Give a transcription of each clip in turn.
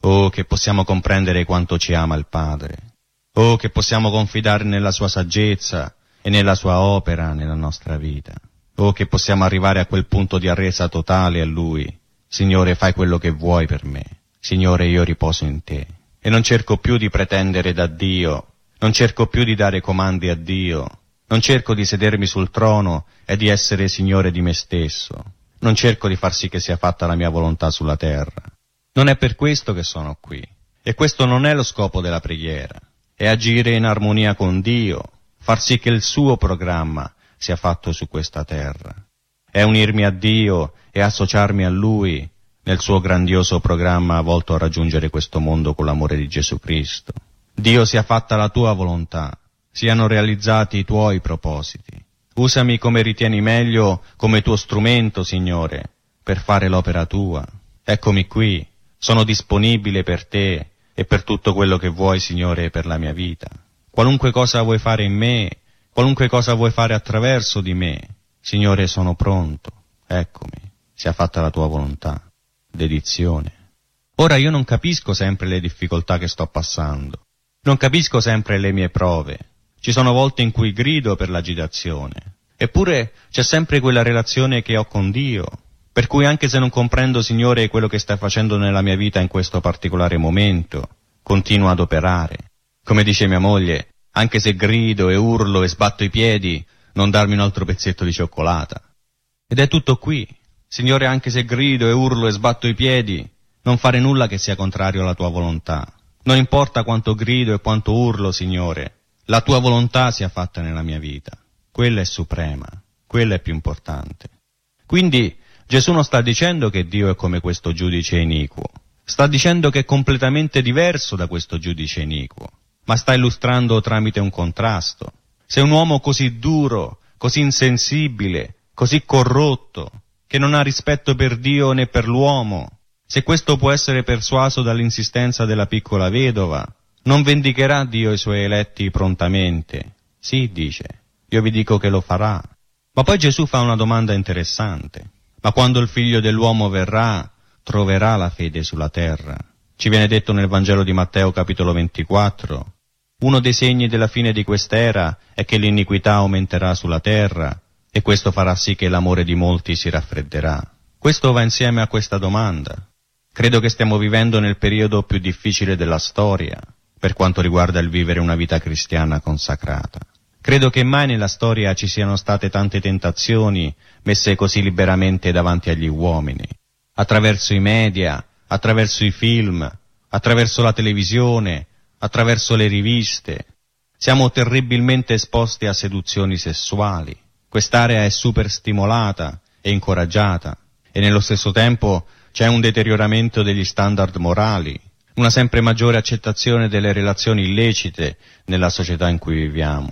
Oh, che possiamo comprendere quanto ci ama il Padre. Oh, che possiamo confidare nella sua saggezza e nella sua opera nella nostra vita. Oh, che possiamo arrivare a quel punto di arresa totale a Lui. Signore, fai quello che vuoi per me. Signore, io riposo in te. E non cerco più di pretendere da Dio, non cerco più di dare comandi a Dio, non cerco di sedermi sul trono e di essere Signore di me stesso. Non cerco di far sì che sia fatta la mia volontà sulla terra. Non è per questo che sono qui. E questo non è lo scopo della preghiera. È agire in armonia con Dio, far sì che il suo programma sia fatto su questa terra. È unirmi a Dio e associarmi a Lui nel suo grandioso programma volto a raggiungere questo mondo con l'amore di Gesù Cristo. Dio, sia fatta la tua volontà, siano realizzati i tuoi propositi. Usami come ritieni meglio, come tuo strumento, Signore, per fare l'opera tua. Eccomi qui, sono disponibile per te e per tutto quello che vuoi, Signore, per la mia vita. Qualunque cosa vuoi fare in me, qualunque cosa vuoi fare attraverso di me, Signore, sono pronto. Eccomi, sia fatta la tua volontà. Dedizione. Ora io non capisco sempre le difficoltà che sto passando, non capisco sempre le mie prove, ci sono volte in cui grido per l'agitazione, eppure c'è sempre quella relazione che ho con Dio, per cui anche se non comprendo, Signore, quello che stai facendo nella mia vita in questo particolare momento, continuo ad operare. Come dice mia moglie, anche se grido e urlo e sbatto i piedi, non darmi un altro pezzetto di cioccolata. Ed è tutto qui. Signore, anche se grido e urlo e sbatto i piedi, non fare nulla che sia contrario alla tua volontà. Non importa quanto grido e quanto urlo, Signore, la tua volontà sia fatta nella mia vita. Quella è suprema, quella è più importante. Quindi Gesù non sta dicendo che Dio è come questo giudice iniquo, sta dicendo che è completamente diverso da questo giudice iniquo, ma sta illustrando tramite un contrasto. Se un uomo così duro, così insensibile, così corrotto, che non ha rispetto per Dio né per l'uomo, se questo può essere persuaso dall'insistenza della piccola vedova, non vendicherà Dio i suoi eletti prontamente? Sì, dice, io vi dico che lo farà. Ma poi Gesù fa una domanda interessante. Ma quando il Figlio dell'uomo verrà, troverà la fede sulla terra? Ci viene detto nel Vangelo di Matteo capitolo 24, uno dei segni della fine di quest'era è che l'iniquità aumenterà sulla terra, e questo farà sì che l'amore di molti si raffredderà. Questo va insieme a questa domanda. Credo che stiamo vivendo nel periodo più difficile della storia, per quanto riguarda il vivere una vita cristiana consacrata. Credo che mai nella storia ci siano state tante tentazioni messe così liberamente davanti agli uomini. Attraverso i media, attraverso i film, attraverso la televisione, attraverso le riviste. Siamo terribilmente esposti a seduzioni sessuali. Quest'area è super stimolata e incoraggiata e nello stesso tempo c'è un deterioramento degli standard morali, una sempre maggiore accettazione delle relazioni illecite nella società in cui viviamo.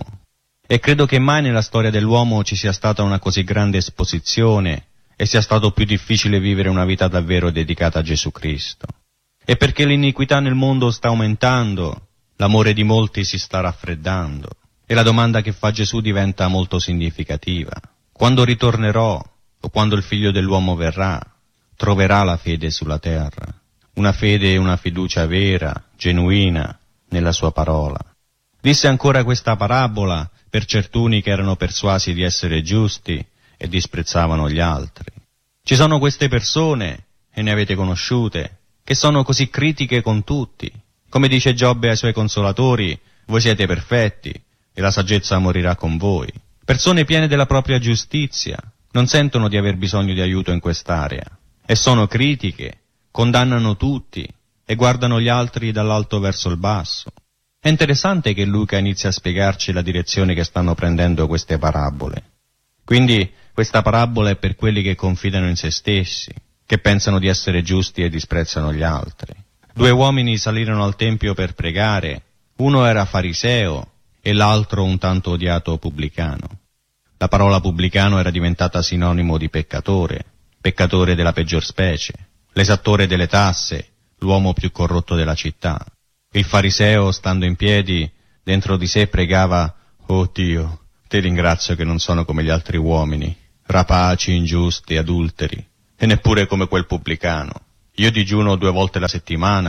E credo che mai nella storia dell'uomo ci sia stata una così grande esposizione e sia stato più difficile vivere una vita davvero dedicata a Gesù Cristo. E perché l'iniquità nel mondo sta aumentando, l'amore di molti si sta raffreddando. E la domanda che fa Gesù diventa molto significativa. Quando ritornerò, o quando il Figlio dell'uomo verrà, troverà la fede sulla terra? Una fede e una fiducia vera, genuina, nella sua parola. Disse ancora questa parabola per certuni che erano persuasi di essere giusti e disprezzavano gli altri. Ci sono queste persone, e ne avete conosciute, che sono così critiche con tutti. Come dice Giobbe ai suoi consolatori, voi siete perfetti, e la saggezza morirà con voi. Persone piene della propria giustizia, non sentono di aver bisogno di aiuto in quest'area, e sono critiche, condannano tutti, e guardano gli altri dall'alto verso il basso. È interessante che Luca inizia a spiegarci la direzione che stanno prendendo queste parabole. Quindi questa parabola è per quelli che confidano in se stessi, che pensano di essere giusti e disprezzano gli altri. 2 uomini salirono al tempio per pregare, uno era fariseo, e l'altro un tanto odiato pubblicano. La parola pubblicano era diventata sinonimo di peccatore, peccatore della peggior specie, l'esattore delle tasse, l'uomo più corrotto della città. Il fariseo, stando in piedi, dentro di sé pregava: «Oh Dio, ti ringrazio che non sono come gli altri uomini, rapaci, ingiusti, adulteri, e neppure come quel pubblicano. Io digiuno 2 volte la settimana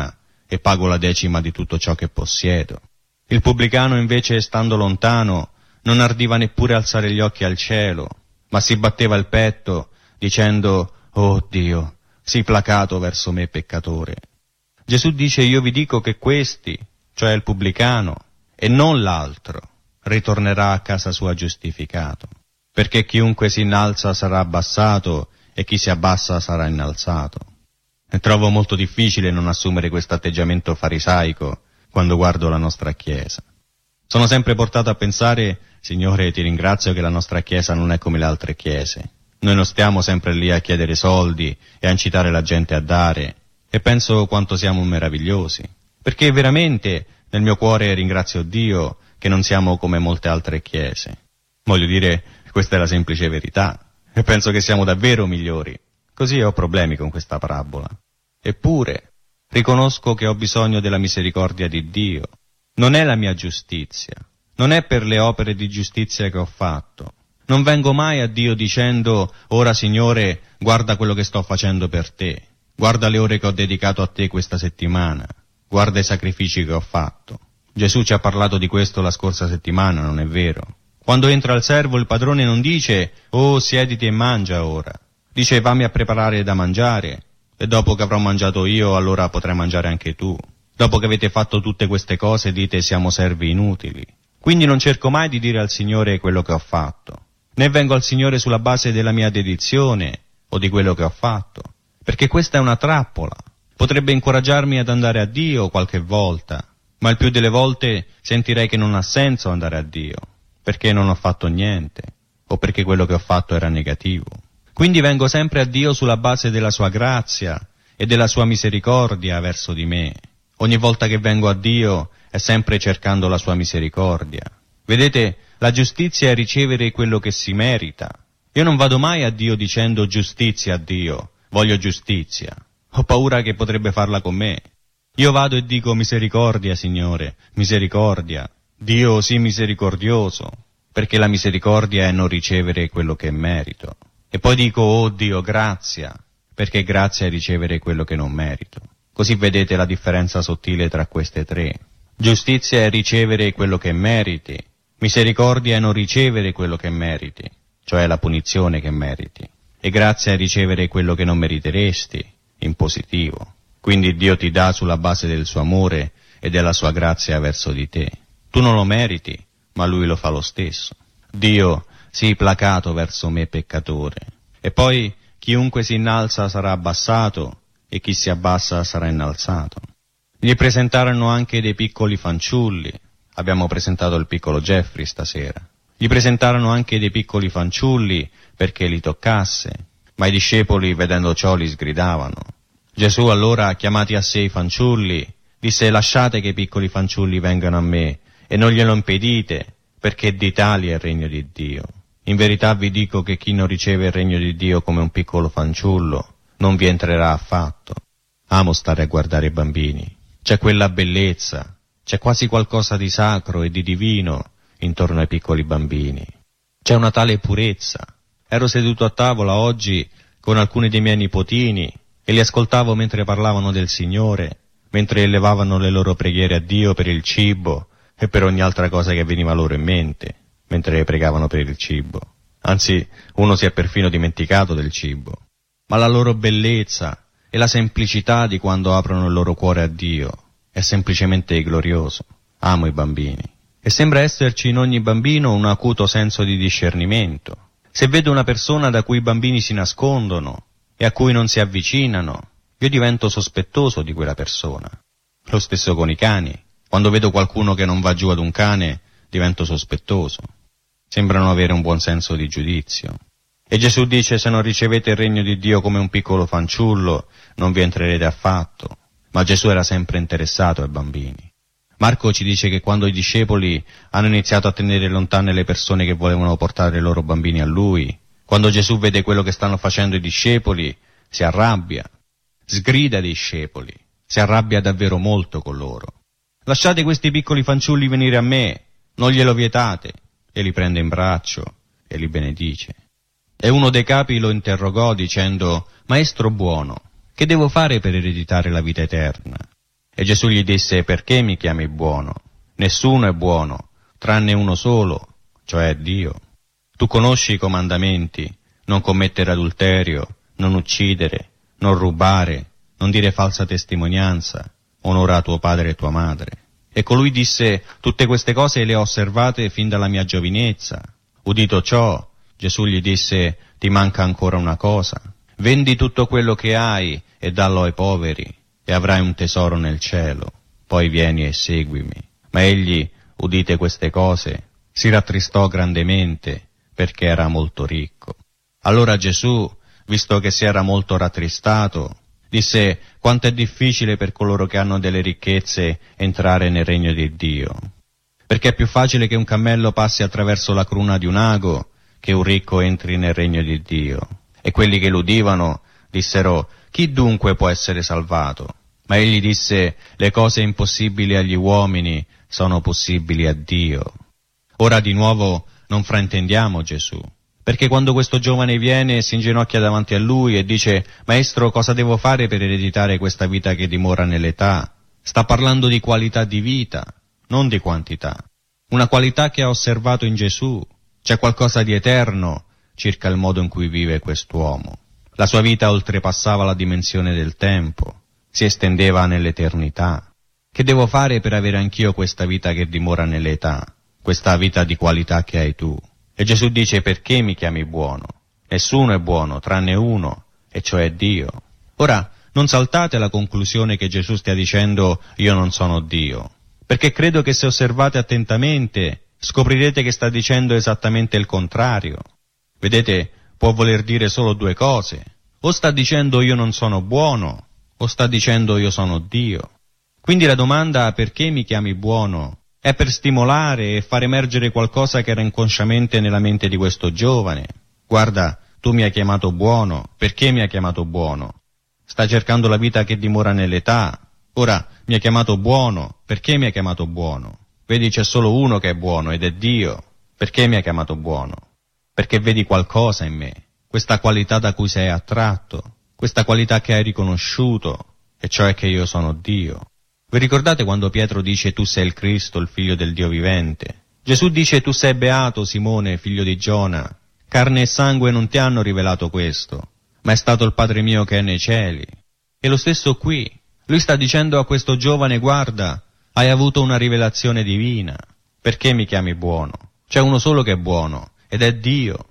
e pago la decima di tutto ciò che possiedo. Il pubblicano invece, stando lontano, non ardiva neppure alzare gli occhi al cielo, ma si batteva il petto dicendo: «Oh Dio, sii placato verso me peccatore». Gesù dice: «Io vi dico che questi, cioè il pubblicano, e non l'altro, ritornerà a casa sua giustificato, perché chiunque si innalza sarà abbassato e chi si abbassa sarà innalzato». E trovo molto difficile non assumere questo atteggiamento farisaico quando guardo la nostra Chiesa. Sono sempre portato a pensare: Signore, ti ringrazio che la nostra Chiesa non è come le altre Chiese. Noi non stiamo sempre lì a chiedere soldi e a incitare la gente a dare, e penso quanto siamo meravigliosi, perché veramente nel mio cuore ringrazio Dio che non siamo come molte altre Chiese. Voglio dire, questa è la semplice verità, e penso che siamo davvero migliori. Così ho problemi con questa parabola. Eppure riconosco che ho bisogno della misericordia di Dio. Non è la mia giustizia, non è per le opere di giustizia che ho fatto. Non vengo mai a Dio dicendo: ora Signore, guarda quello che sto facendo per te, guarda le ore che ho dedicato a te questa settimana, guarda i sacrifici che ho fatto. Gesù ci ha parlato di questo la scorsa settimana, non è vero? Quando entra il servo, il padrone non dice: oh, siediti e mangia ora. Dice: fammi a preparare da mangiare, e dopo che avrò mangiato io, allora potrai mangiare anche tu. Dopo che avete fatto tutte queste cose, dite: siamo servi inutili. Quindi non cerco mai di dire al Signore quello che ho fatto, né vengo al Signore sulla base della mia dedizione o di quello che ho fatto, perché questa è una trappola. Potrebbe incoraggiarmi ad andare a Dio qualche volta, ma il più delle volte sentirei che non ha senso andare a Dio, perché non ho fatto niente, o perché quello che ho fatto era negativo. Quindi vengo sempre a Dio sulla base della sua grazia e della sua misericordia verso di me. Ogni volta che vengo a Dio è sempre cercando la sua misericordia. Vedete, la giustizia è ricevere quello che si merita. Io non vado mai a Dio dicendo: giustizia a Dio, voglio giustizia. Ho paura che potrebbe farla con me. Io vado e dico: misericordia, Signore, misericordia. Dio, sii misericordioso, perché la misericordia è non ricevere quello che merito. E poi dico: oh Dio, grazia, perché grazia è ricevere quello che non merito. Così vedete la differenza sottile tra queste tre. Giustizia è ricevere quello che meriti, misericordia è non ricevere quello che meriti, cioè la punizione che meriti, e grazia è ricevere quello che non meriteresti, in positivo. Quindi Dio ti dà sulla base del suo amore e della sua grazia verso di te. Tu non lo meriti, ma Lui lo fa lo stesso. Dio, sii placato verso me peccatore. E poi chiunque si innalza sarà abbassato e chi si abbassa sarà innalzato. Gli presentarono anche dei piccoli fanciulli. Abbiamo presentato il piccolo Jeffrey stasera. Gli presentarono anche dei piccoli fanciulli perché li toccasse, ma i discepoli, vedendo ciò, li sgridavano. Gesù allora, chiamati a sé i fanciulli, disse: lasciate che i piccoli fanciulli vengano a me e non glielo impedite, perché di tali è il regno di Dio. In verità vi dico che chi non riceve il regno di Dio come un piccolo fanciullo non vi entrerà affatto. Amo stare a guardare i bambini. C'è quella bellezza, c'è quasi qualcosa di sacro e di divino intorno ai piccoli bambini. C'è una tale purezza. Ero seduto a tavola oggi con alcuni dei miei nipotini e li ascoltavo mentre parlavano del Signore, mentre elevavano le loro preghiere a Dio per il cibo e per ogni altra cosa che veniva loro in mente, mentre pregavano per il cibo. Anzi, uno si è perfino dimenticato del cibo. Ma la loro bellezza e la semplicità di quando aprono il loro cuore a Dio è semplicemente glorioso. Amo i bambini. E sembra esserci in ogni bambino un acuto senso di discernimento. Se vedo una persona da cui i bambini si nascondono e a cui non si avvicinano, io divento sospettoso di quella persona. Lo stesso con i cani. Quando vedo qualcuno che non va giù ad un cane, divento sospettoso. Sembrano avere un buon senso di giudizio. E Gesù dice: se non ricevete il regno di Dio come un piccolo fanciullo, non vi entrerete affatto. Ma Gesù era sempre interessato ai bambini. Marco ci dice che quando i discepoli hanno iniziato a tenere lontane le persone che volevano portare i loro bambini a Lui, quando Gesù vede quello che stanno facendo i discepoli, si arrabbia, sgrida i discepoli, si arrabbia davvero molto con loro. Lasciate questi piccoli fanciulli venire a me, non glielo vietate, e li prende in braccio e li benedice. E uno dei capi lo interrogò dicendo: Maestro buono, che devo fare per ereditare la vita eterna? E Gesù gli disse: perché mi chiami buono? Nessuno è buono, tranne uno solo, cioè Dio. Tu conosci i comandamenti: non commettere adulterio, non uccidere, non rubare, non dire falsa testimonianza, onora tuo padre e tua madre. E colui disse: tutte queste cose le ho osservate fin dalla mia giovinezza. Udito ciò, Gesù gli disse: ti manca ancora una cosa. Vendi tutto quello che hai e dallo ai poveri, e avrai un tesoro nel cielo. Poi vieni e seguimi. Ma egli, udite queste cose, si rattristò grandemente, perché era molto ricco. Allora Gesù, visto che si era molto rattristato, disse: quanto è difficile per coloro che hanno delle ricchezze entrare nel regno di Dio. Perché è più facile che un cammello passi attraverso la cruna di un ago che un ricco entri nel regno di Dio. E quelli che l'udivano dissero: chi dunque può essere salvato? Ma egli disse: le cose impossibili agli uomini sono possibili a Dio. Ora di nuovo non fraintendiamo Gesù, perché quando questo giovane viene e si inginocchia davanti a lui e dice: Maestro, cosa devo fare per ereditare questa vita che dimora nell'età? Sta parlando di qualità di vita, non di quantità. Una qualità che ha osservato in Gesù. C'è qualcosa di eterno circa il modo in cui vive quest'uomo. La sua vita oltrepassava la dimensione del tempo, si estendeva nell'eternità. Che devo fare per avere anch'io questa vita che dimora nell'età, questa vita di qualità che hai tu? E Gesù dice: perché mi chiami buono? Nessuno è buono, tranne uno, e cioè Dio. Ora, non saltate alla conclusione che Gesù stia dicendo: io non sono Dio, perché credo che se osservate attentamente scoprirete che sta dicendo esattamente il contrario. Vedete, può voler dire solo due cose: o sta dicendo io non sono buono, o sta dicendo io sono Dio. Quindi la domanda perché mi chiami buono è per stimolare e far emergere qualcosa che era inconsciamente nella mente di questo giovane. Guarda, tu mi hai chiamato buono, perché mi hai chiamato buono? Sta cercando la vita che dimora nell'età. Ora, mi hai chiamato buono, perché mi hai chiamato buono? Vedi, c'è solo uno che è buono ed è Dio. Perché mi hai chiamato buono? Perché vedi qualcosa in me, questa qualità da cui sei attratto, questa qualità che hai riconosciuto, e cioè che io sono Dio. Vi ricordate quando Pietro dice: tu sei il Cristo, il figlio del Dio vivente? Gesù dice: tu sei beato, Simone, figlio di Giona. Carne e sangue non ti hanno rivelato questo, ma è stato il Padre mio che è nei cieli. E lo stesso qui. Lui sta dicendo a questo giovane: guarda, hai avuto una rivelazione divina. Perché mi chiami buono? C'è uno solo che è buono, ed è Dio.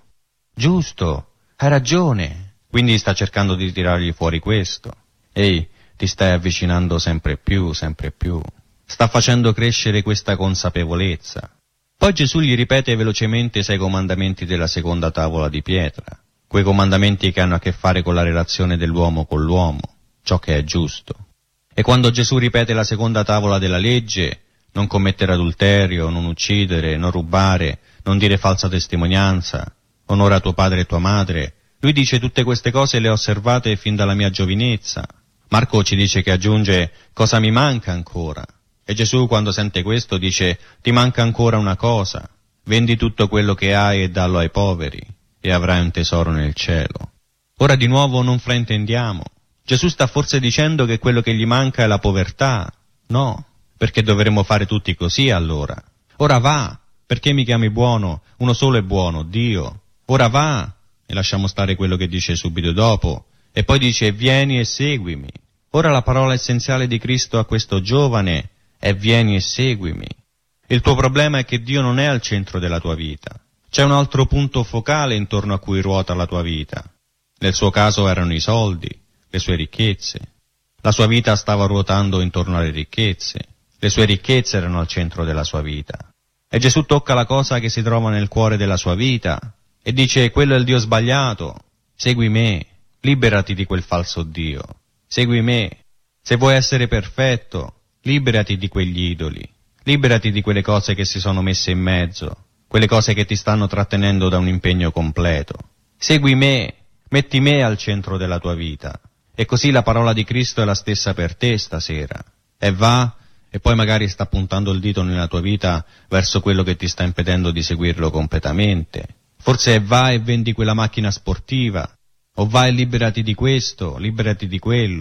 Giusto, hai ragione. Quindi sta cercando di tirargli fuori questo. Ehi, ti stai avvicinando sempre più, sempre più. Sta facendo crescere questa consapevolezza. Poi Gesù gli ripete velocemente 6 comandamenti della seconda tavola di pietra, quei comandamenti che hanno a che fare con la relazione dell'uomo con l'uomo, ciò che è giusto. E quando Gesù ripete la seconda tavola della legge, non commettere adulterio, non uccidere, non rubare, non dire falsa testimonianza, onora tuo padre e tua madre, lui dice: tutte queste cose le ho osservate fin dalla mia giovinezza. Marco ci dice che aggiunge: cosa mi manca ancora? E Gesù, quando sente questo, dice: ti manca ancora una cosa, vendi tutto quello che hai e dallo ai poveri, e avrai un tesoro nel cielo. Ora di nuovo non fraintendiamo. Gesù sta forse dicendo che quello che gli manca è la povertà? No, perché dovremmo fare tutti così allora. Ora va, perché mi chiami buono? Uno solo è buono, Dio. Ora va, e lasciamo stare quello che dice subito dopo, e poi dice: vieni e seguimi. Ora la parola essenziale di Cristo a questo giovane è: vieni e seguimi. Il tuo problema è che Dio non è al centro della tua vita. C'è un altro punto focale intorno a cui ruota la tua vita. Nel suo caso erano i soldi, le sue ricchezze. La sua vita stava ruotando intorno alle ricchezze. Le sue ricchezze erano al centro della sua vita. E Gesù tocca la cosa che si trova nel cuore della sua vita e dice: quello è il Dio sbagliato. Segui me. Liberati di quel falso Dio. Segui me. Se vuoi essere perfetto, liberati di quegli idoli. Liberati di quelle cose che si sono messe in mezzo, quelle cose che ti stanno trattenendo da un impegno completo. Segui me, metti me al centro della tua vita. E così la parola di Cristo è la stessa per te stasera. E va, e poi magari sta puntando il dito nella tua vita verso quello che ti sta impedendo di seguirlo completamente. Forse va e vendi quella macchina sportiva, o vai e liberati di questo, liberati di quello.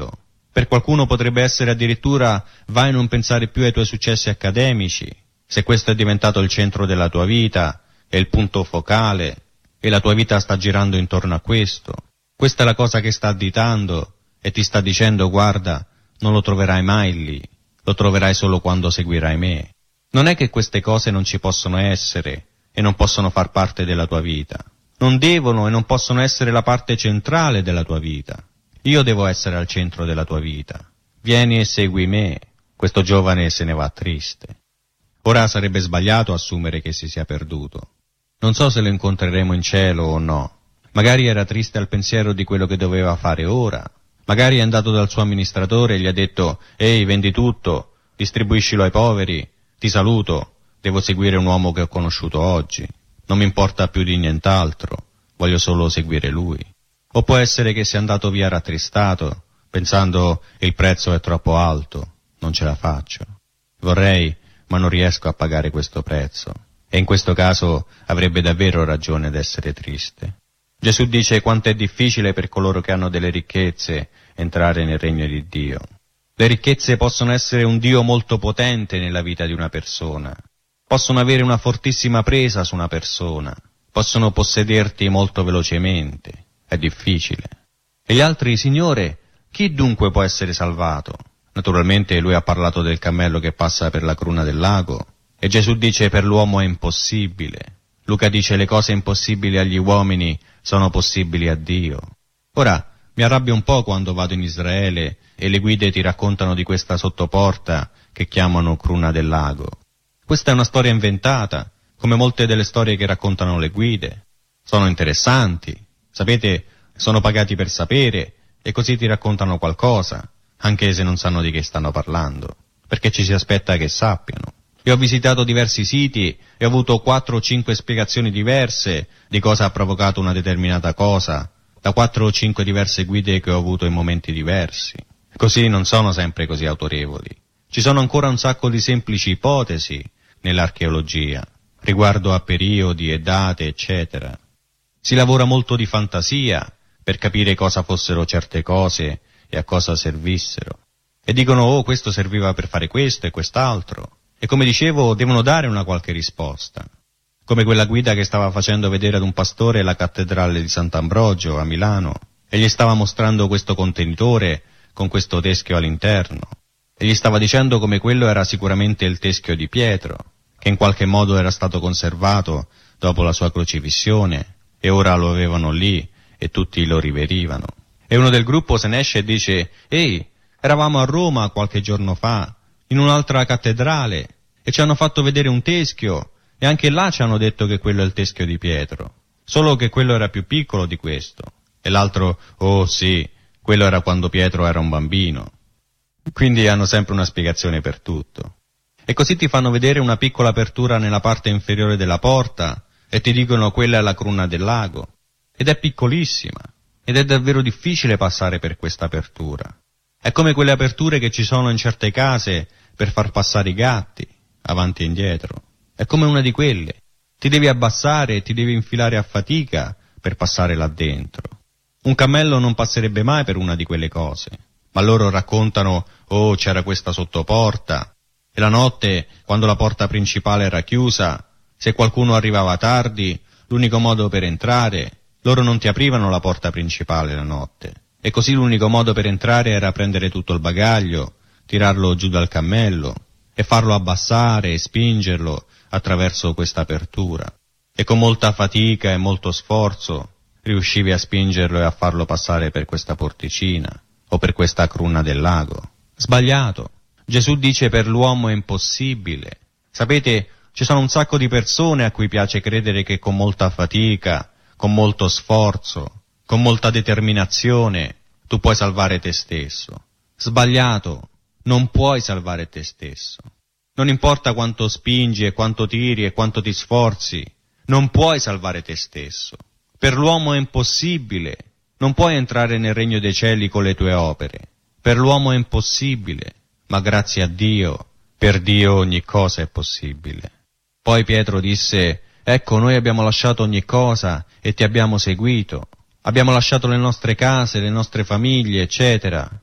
Per qualcuno potrebbe essere addirittura vai a non pensare più ai tuoi successi accademici, se questo è diventato il centro della tua vita, è il punto focale, e la tua vita sta girando intorno a questo. Questa è la cosa che sta additando e ti sta dicendo guarda, non lo troverai mai lì, lo troverai solo quando seguirai me. Non è che queste cose non ci possono essere e non possono far parte della tua vita. Non devono e non possono essere la parte centrale della tua vita. Io devo essere al centro della tua vita. Vieni e segui me. Questo giovane se ne va triste. Ora sarebbe sbagliato assumere che si sia perduto. Non so se lo incontreremo in cielo o no. Magari era triste al pensiero di quello che doveva fare ora. Magari è andato dal suo amministratore e gli ha detto «Ehi, vendi tutto, distribuiscilo ai poveri, ti saluto, devo seguire un uomo che ho conosciuto oggi. Non mi importa più di nient'altro, voglio solo seguire lui». O può essere che sia andato via rattristato, pensando il prezzo è troppo alto, non ce la faccio. Vorrei, ma non riesco a pagare questo prezzo. E in questo caso avrebbe davvero ragione ad essere triste. Gesù dice quanto è difficile per coloro che hanno delle ricchezze entrare nel regno di Dio. Le ricchezze possono essere un Dio molto potente nella vita di una persona, possono avere una fortissima presa su una persona, possono possederti molto velocemente. È difficile. E gli altri, Signore, chi dunque può essere salvato? Naturalmente lui ha parlato del cammello che passa per la cruna del lago, e Gesù dice per l'uomo è impossibile. Luca dice le cose impossibili agli uomini sono possibili a Dio. Ora, mi arrabbio un po' quando vado in Israele e le guide ti raccontano di questa sottoporta che chiamano cruna del lago. Questa è una storia inventata, come molte delle storie che raccontano le guide. Sono interessanti. Sapete, sono pagati per sapere e così ti raccontano qualcosa, anche se non sanno di che stanno parlando, perché ci si aspetta che sappiano. Io ho visitato diversi siti e ho avuto 4 o 5 spiegazioni diverse di cosa ha provocato una determinata cosa, da 4 o 5 diverse guide che ho avuto in momenti diversi. Così non sono sempre così autorevoli. Ci sono ancora un sacco di semplici ipotesi nell'archeologia, riguardo a periodi e date, eccetera. Si lavora molto di fantasia per capire cosa fossero certe cose e a cosa servissero. E dicono, oh, questo serviva per fare questo e quest'altro. E come dicevo, devono dare una qualche risposta. Come quella guida che stava facendo vedere ad un pastore la cattedrale di Sant'Ambrogio a Milano e gli stava mostrando questo contenitore con questo teschio all'interno. E gli stava dicendo come quello era sicuramente il teschio di Pietro, che in qualche modo era stato conservato dopo la sua crocifissione, e ora lo avevano lì e tutti lo riverivano. E uno del gruppo se ne esce e dice «Ehi, eravamo a Roma qualche giorno fa, in un'altra cattedrale, e ci hanno fatto vedere un teschio, e anche là ci hanno detto che quello è il teschio di Pietro, solo che quello era più piccolo di questo». E l'altro «Oh sì, quello era quando Pietro era un bambino». Quindi hanno sempre una spiegazione per tutto. E così ti fanno vedere una piccola apertura nella parte inferiore della porta, e ti dicono quella è la cruna del lago, ed è piccolissima, ed è davvero difficile passare per questa apertura. È come quelle aperture che ci sono in certe case per far passare i gatti, avanti e indietro. È come una di quelle. Ti devi abbassare e ti devi infilare a fatica per passare là dentro. Un cammello non passerebbe mai per una di quelle cose, ma loro raccontano, oh, c'era questa sottoporta, e la notte, quando la porta principale era chiusa, se qualcuno arrivava tardi, l'unico modo per entrare, loro non ti aprivano la porta principale la notte. E così l'unico modo per entrare era prendere tutto il bagaglio, tirarlo giù dal cammello e farlo abbassare e spingerlo attraverso questa apertura. E con molta fatica e molto sforzo riuscivi a spingerlo e a farlo passare per questa porticina o per questa cruna del lago. Sbagliato. Gesù dice per l'uomo è impossibile. Sapete, ci sono un sacco di persone a cui piace credere che con molta fatica, con molto sforzo, con molta determinazione, tu puoi salvare te stesso. Sbagliato, non puoi salvare te stesso. Non importa quanto spingi e quanto tiri e quanto ti sforzi, non puoi salvare te stesso. Per l'uomo è impossibile, non puoi entrare nel regno dei cieli con le tue opere. Per l'uomo è impossibile, ma grazie a Dio, per Dio ogni cosa è possibile. Poi Pietro disse, ecco, noi abbiamo lasciato ogni cosa e ti abbiamo seguito. Abbiamo lasciato le nostre case, le nostre famiglie, eccetera.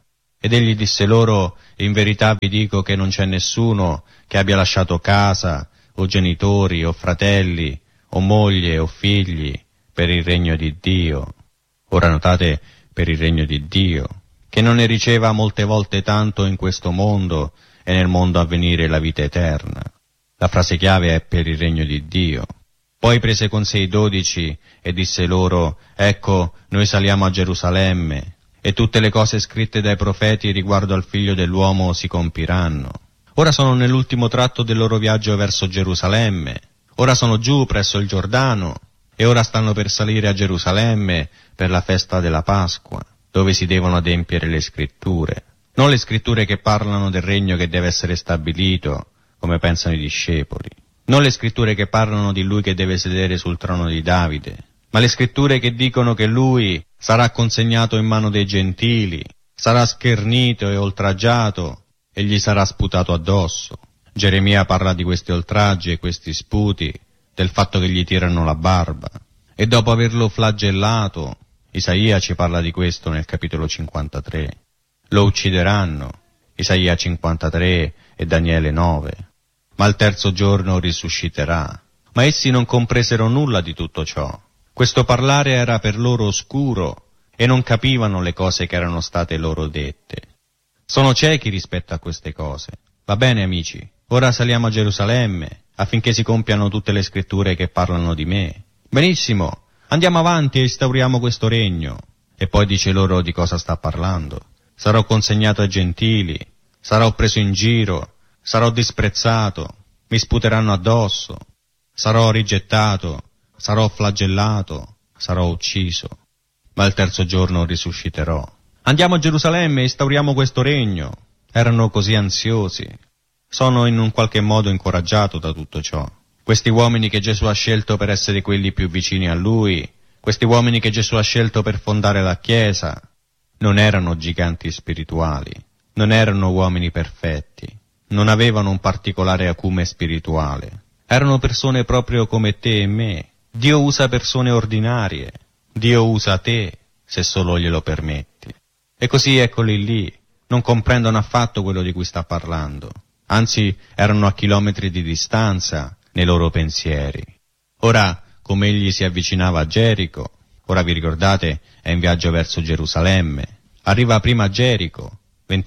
Ed egli disse loro: in verità vi dico che non c'è nessuno che abbia lasciato casa, o genitori, o fratelli, o moglie, o figli, per il regno di Dio. Ora notate, per il regno di Dio, che non ne riceva molte volte tanto in questo mondo e nel mondo a venire la vita eterna. La frase chiave è per il regno di Dio. Poi prese con sé i 12 e disse loro: ecco, noi saliamo a Gerusalemme, e tutte le cose scritte dai profeti riguardo al Figlio dell'uomo si compiranno. Ora sono nell'ultimo tratto del loro viaggio verso Gerusalemme, ora sono giù presso il Giordano, e ora stanno per salire a Gerusalemme per la festa della Pasqua, dove si devono adempiere le scritture. Non le scritture che parlano del regno che deve essere stabilito, come pensano i discepoli. Non le scritture che parlano di lui che deve sedere sul trono di Davide, ma le scritture che dicono che lui sarà consegnato in mano dei gentili, sarà schernito e oltraggiato e gli sarà sputato addosso. Geremia parla di questi oltraggi e questi sputi, del fatto che gli tirano la barba. E dopo averlo flagellato, Isaia ci parla di questo nel capitolo 53. Lo uccideranno, Isaia 53 e Daniele 9. Ma al terzo giorno risusciterà. Ma essi non compresero nulla di tutto ciò. Questo parlare era per loro oscuro e non capivano le cose che erano state loro dette. Sono ciechi rispetto a queste cose. Va bene, amici, ora saliamo a Gerusalemme affinché si compiano tutte le scritture che parlano di me. Benissimo, andiamo avanti e instauriamo questo regno. E poi dice loro di cosa sta parlando. Sarò consegnato ai gentili, sarò preso in giro, sarò disprezzato, mi sputeranno addosso, sarò rigettato, sarò flagellato, sarò ucciso, ma il terzo giorno risusciterò. Andiamo a Gerusalemme e instauriamo questo regno. Erano così ansiosi. Sono in un qualche modo incoraggiato da tutto ciò. Questi uomini che Gesù ha scelto per essere quelli più vicini a Lui, questi uomini che Gesù ha scelto per fondare la Chiesa, non erano giganti spirituali, non erano uomini perfetti, non avevano un particolare acume spirituale. Erano persone proprio come te e me. Dio usa persone ordinarie, Dio usa te, se solo glielo permetti. E così eccoli lì, non comprendono affatto quello di cui sta parlando. Anzi, erano a chilometri di distanza nei loro pensieri. Ora, come egli si avvicinava a Gerico, ora vi ricordate, è in viaggio verso Gerusalemme, arriva prima a Gerico,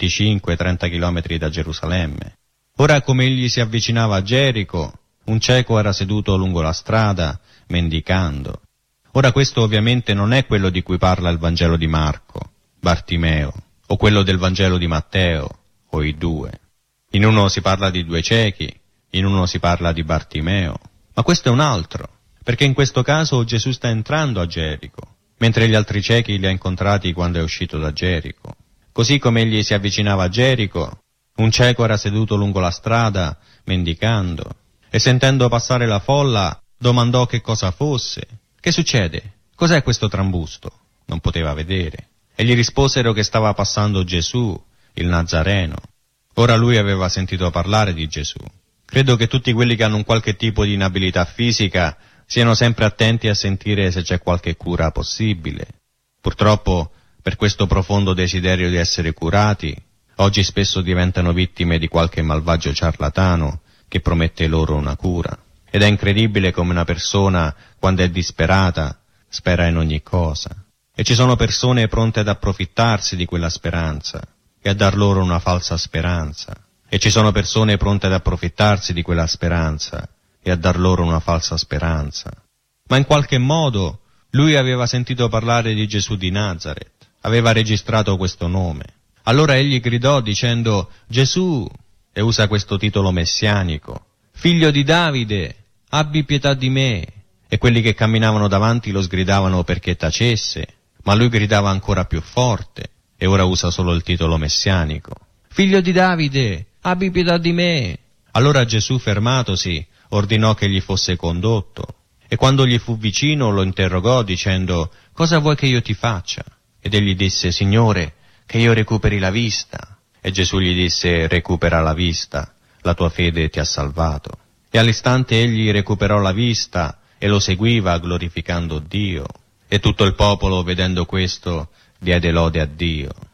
25-30 chilometri da Gerusalemme. Ora, come egli si avvicinava a Gerico, un cieco era seduto lungo la strada, mendicando. Ora questo ovviamente non è quello di cui parla il Vangelo di Marco, Bartimeo, o quello del Vangelo di Matteo, o i due. In uno si parla di 2 ciechi, in uno si parla di Bartimeo, ma questo è un altro, perché in questo caso Gesù sta entrando a Gerico, mentre gli altri ciechi li ha incontrati quando è uscito da Gerico. Così come egli si avvicinava a Gerico, un cieco era seduto lungo la strada, mendicando, e sentendo passare la folla, domandò che cosa fosse. Che succede? Cos'è questo trambusto? Non poteva vedere. E gli risposero che stava passando Gesù, il Nazareno. Ora lui aveva sentito parlare di Gesù. Credo che tutti quelli che hanno un qualche tipo di inabilità fisica siano sempre attenti a sentire se c'è qualche cura possibile. Purtroppo, per questo profondo desiderio di essere curati, oggi spesso diventano vittime di qualche malvagio ciarlatano che promette loro una cura. Ed è incredibile come una persona, quando è disperata, spera in ogni cosa. E ci sono persone pronte ad approfittarsi di quella speranza e a dar loro una falsa speranza. E ci sono persone pronte ad approfittarsi di quella speranza e a dar loro una falsa speranza. Ma in qualche modo lui aveva sentito parlare di Gesù di Nazaret, aveva registrato questo nome. Allora egli gridò dicendo: Gesù, e usa questo titolo messianico, figlio di Davide, abbi pietà di me. E quelli che camminavano davanti lo sgridavano perché tacesse, ma lui gridava ancora più forte, e ora usa solo il titolo messianico. Figlio di Davide, abbi pietà di me. Allora Gesù, fermatosi, ordinò che gli fosse condotto, e quando gli fu vicino lo interrogò dicendo: cosa vuoi che io ti faccia? Ed egli disse: Signore, che io recuperi la vista. E Gesù gli disse: recupera la vista, la tua fede ti ha salvato. E all'istante egli recuperò la vista e lo seguiva glorificando Dio. E tutto il popolo, vedendo questo, diede lode a Dio.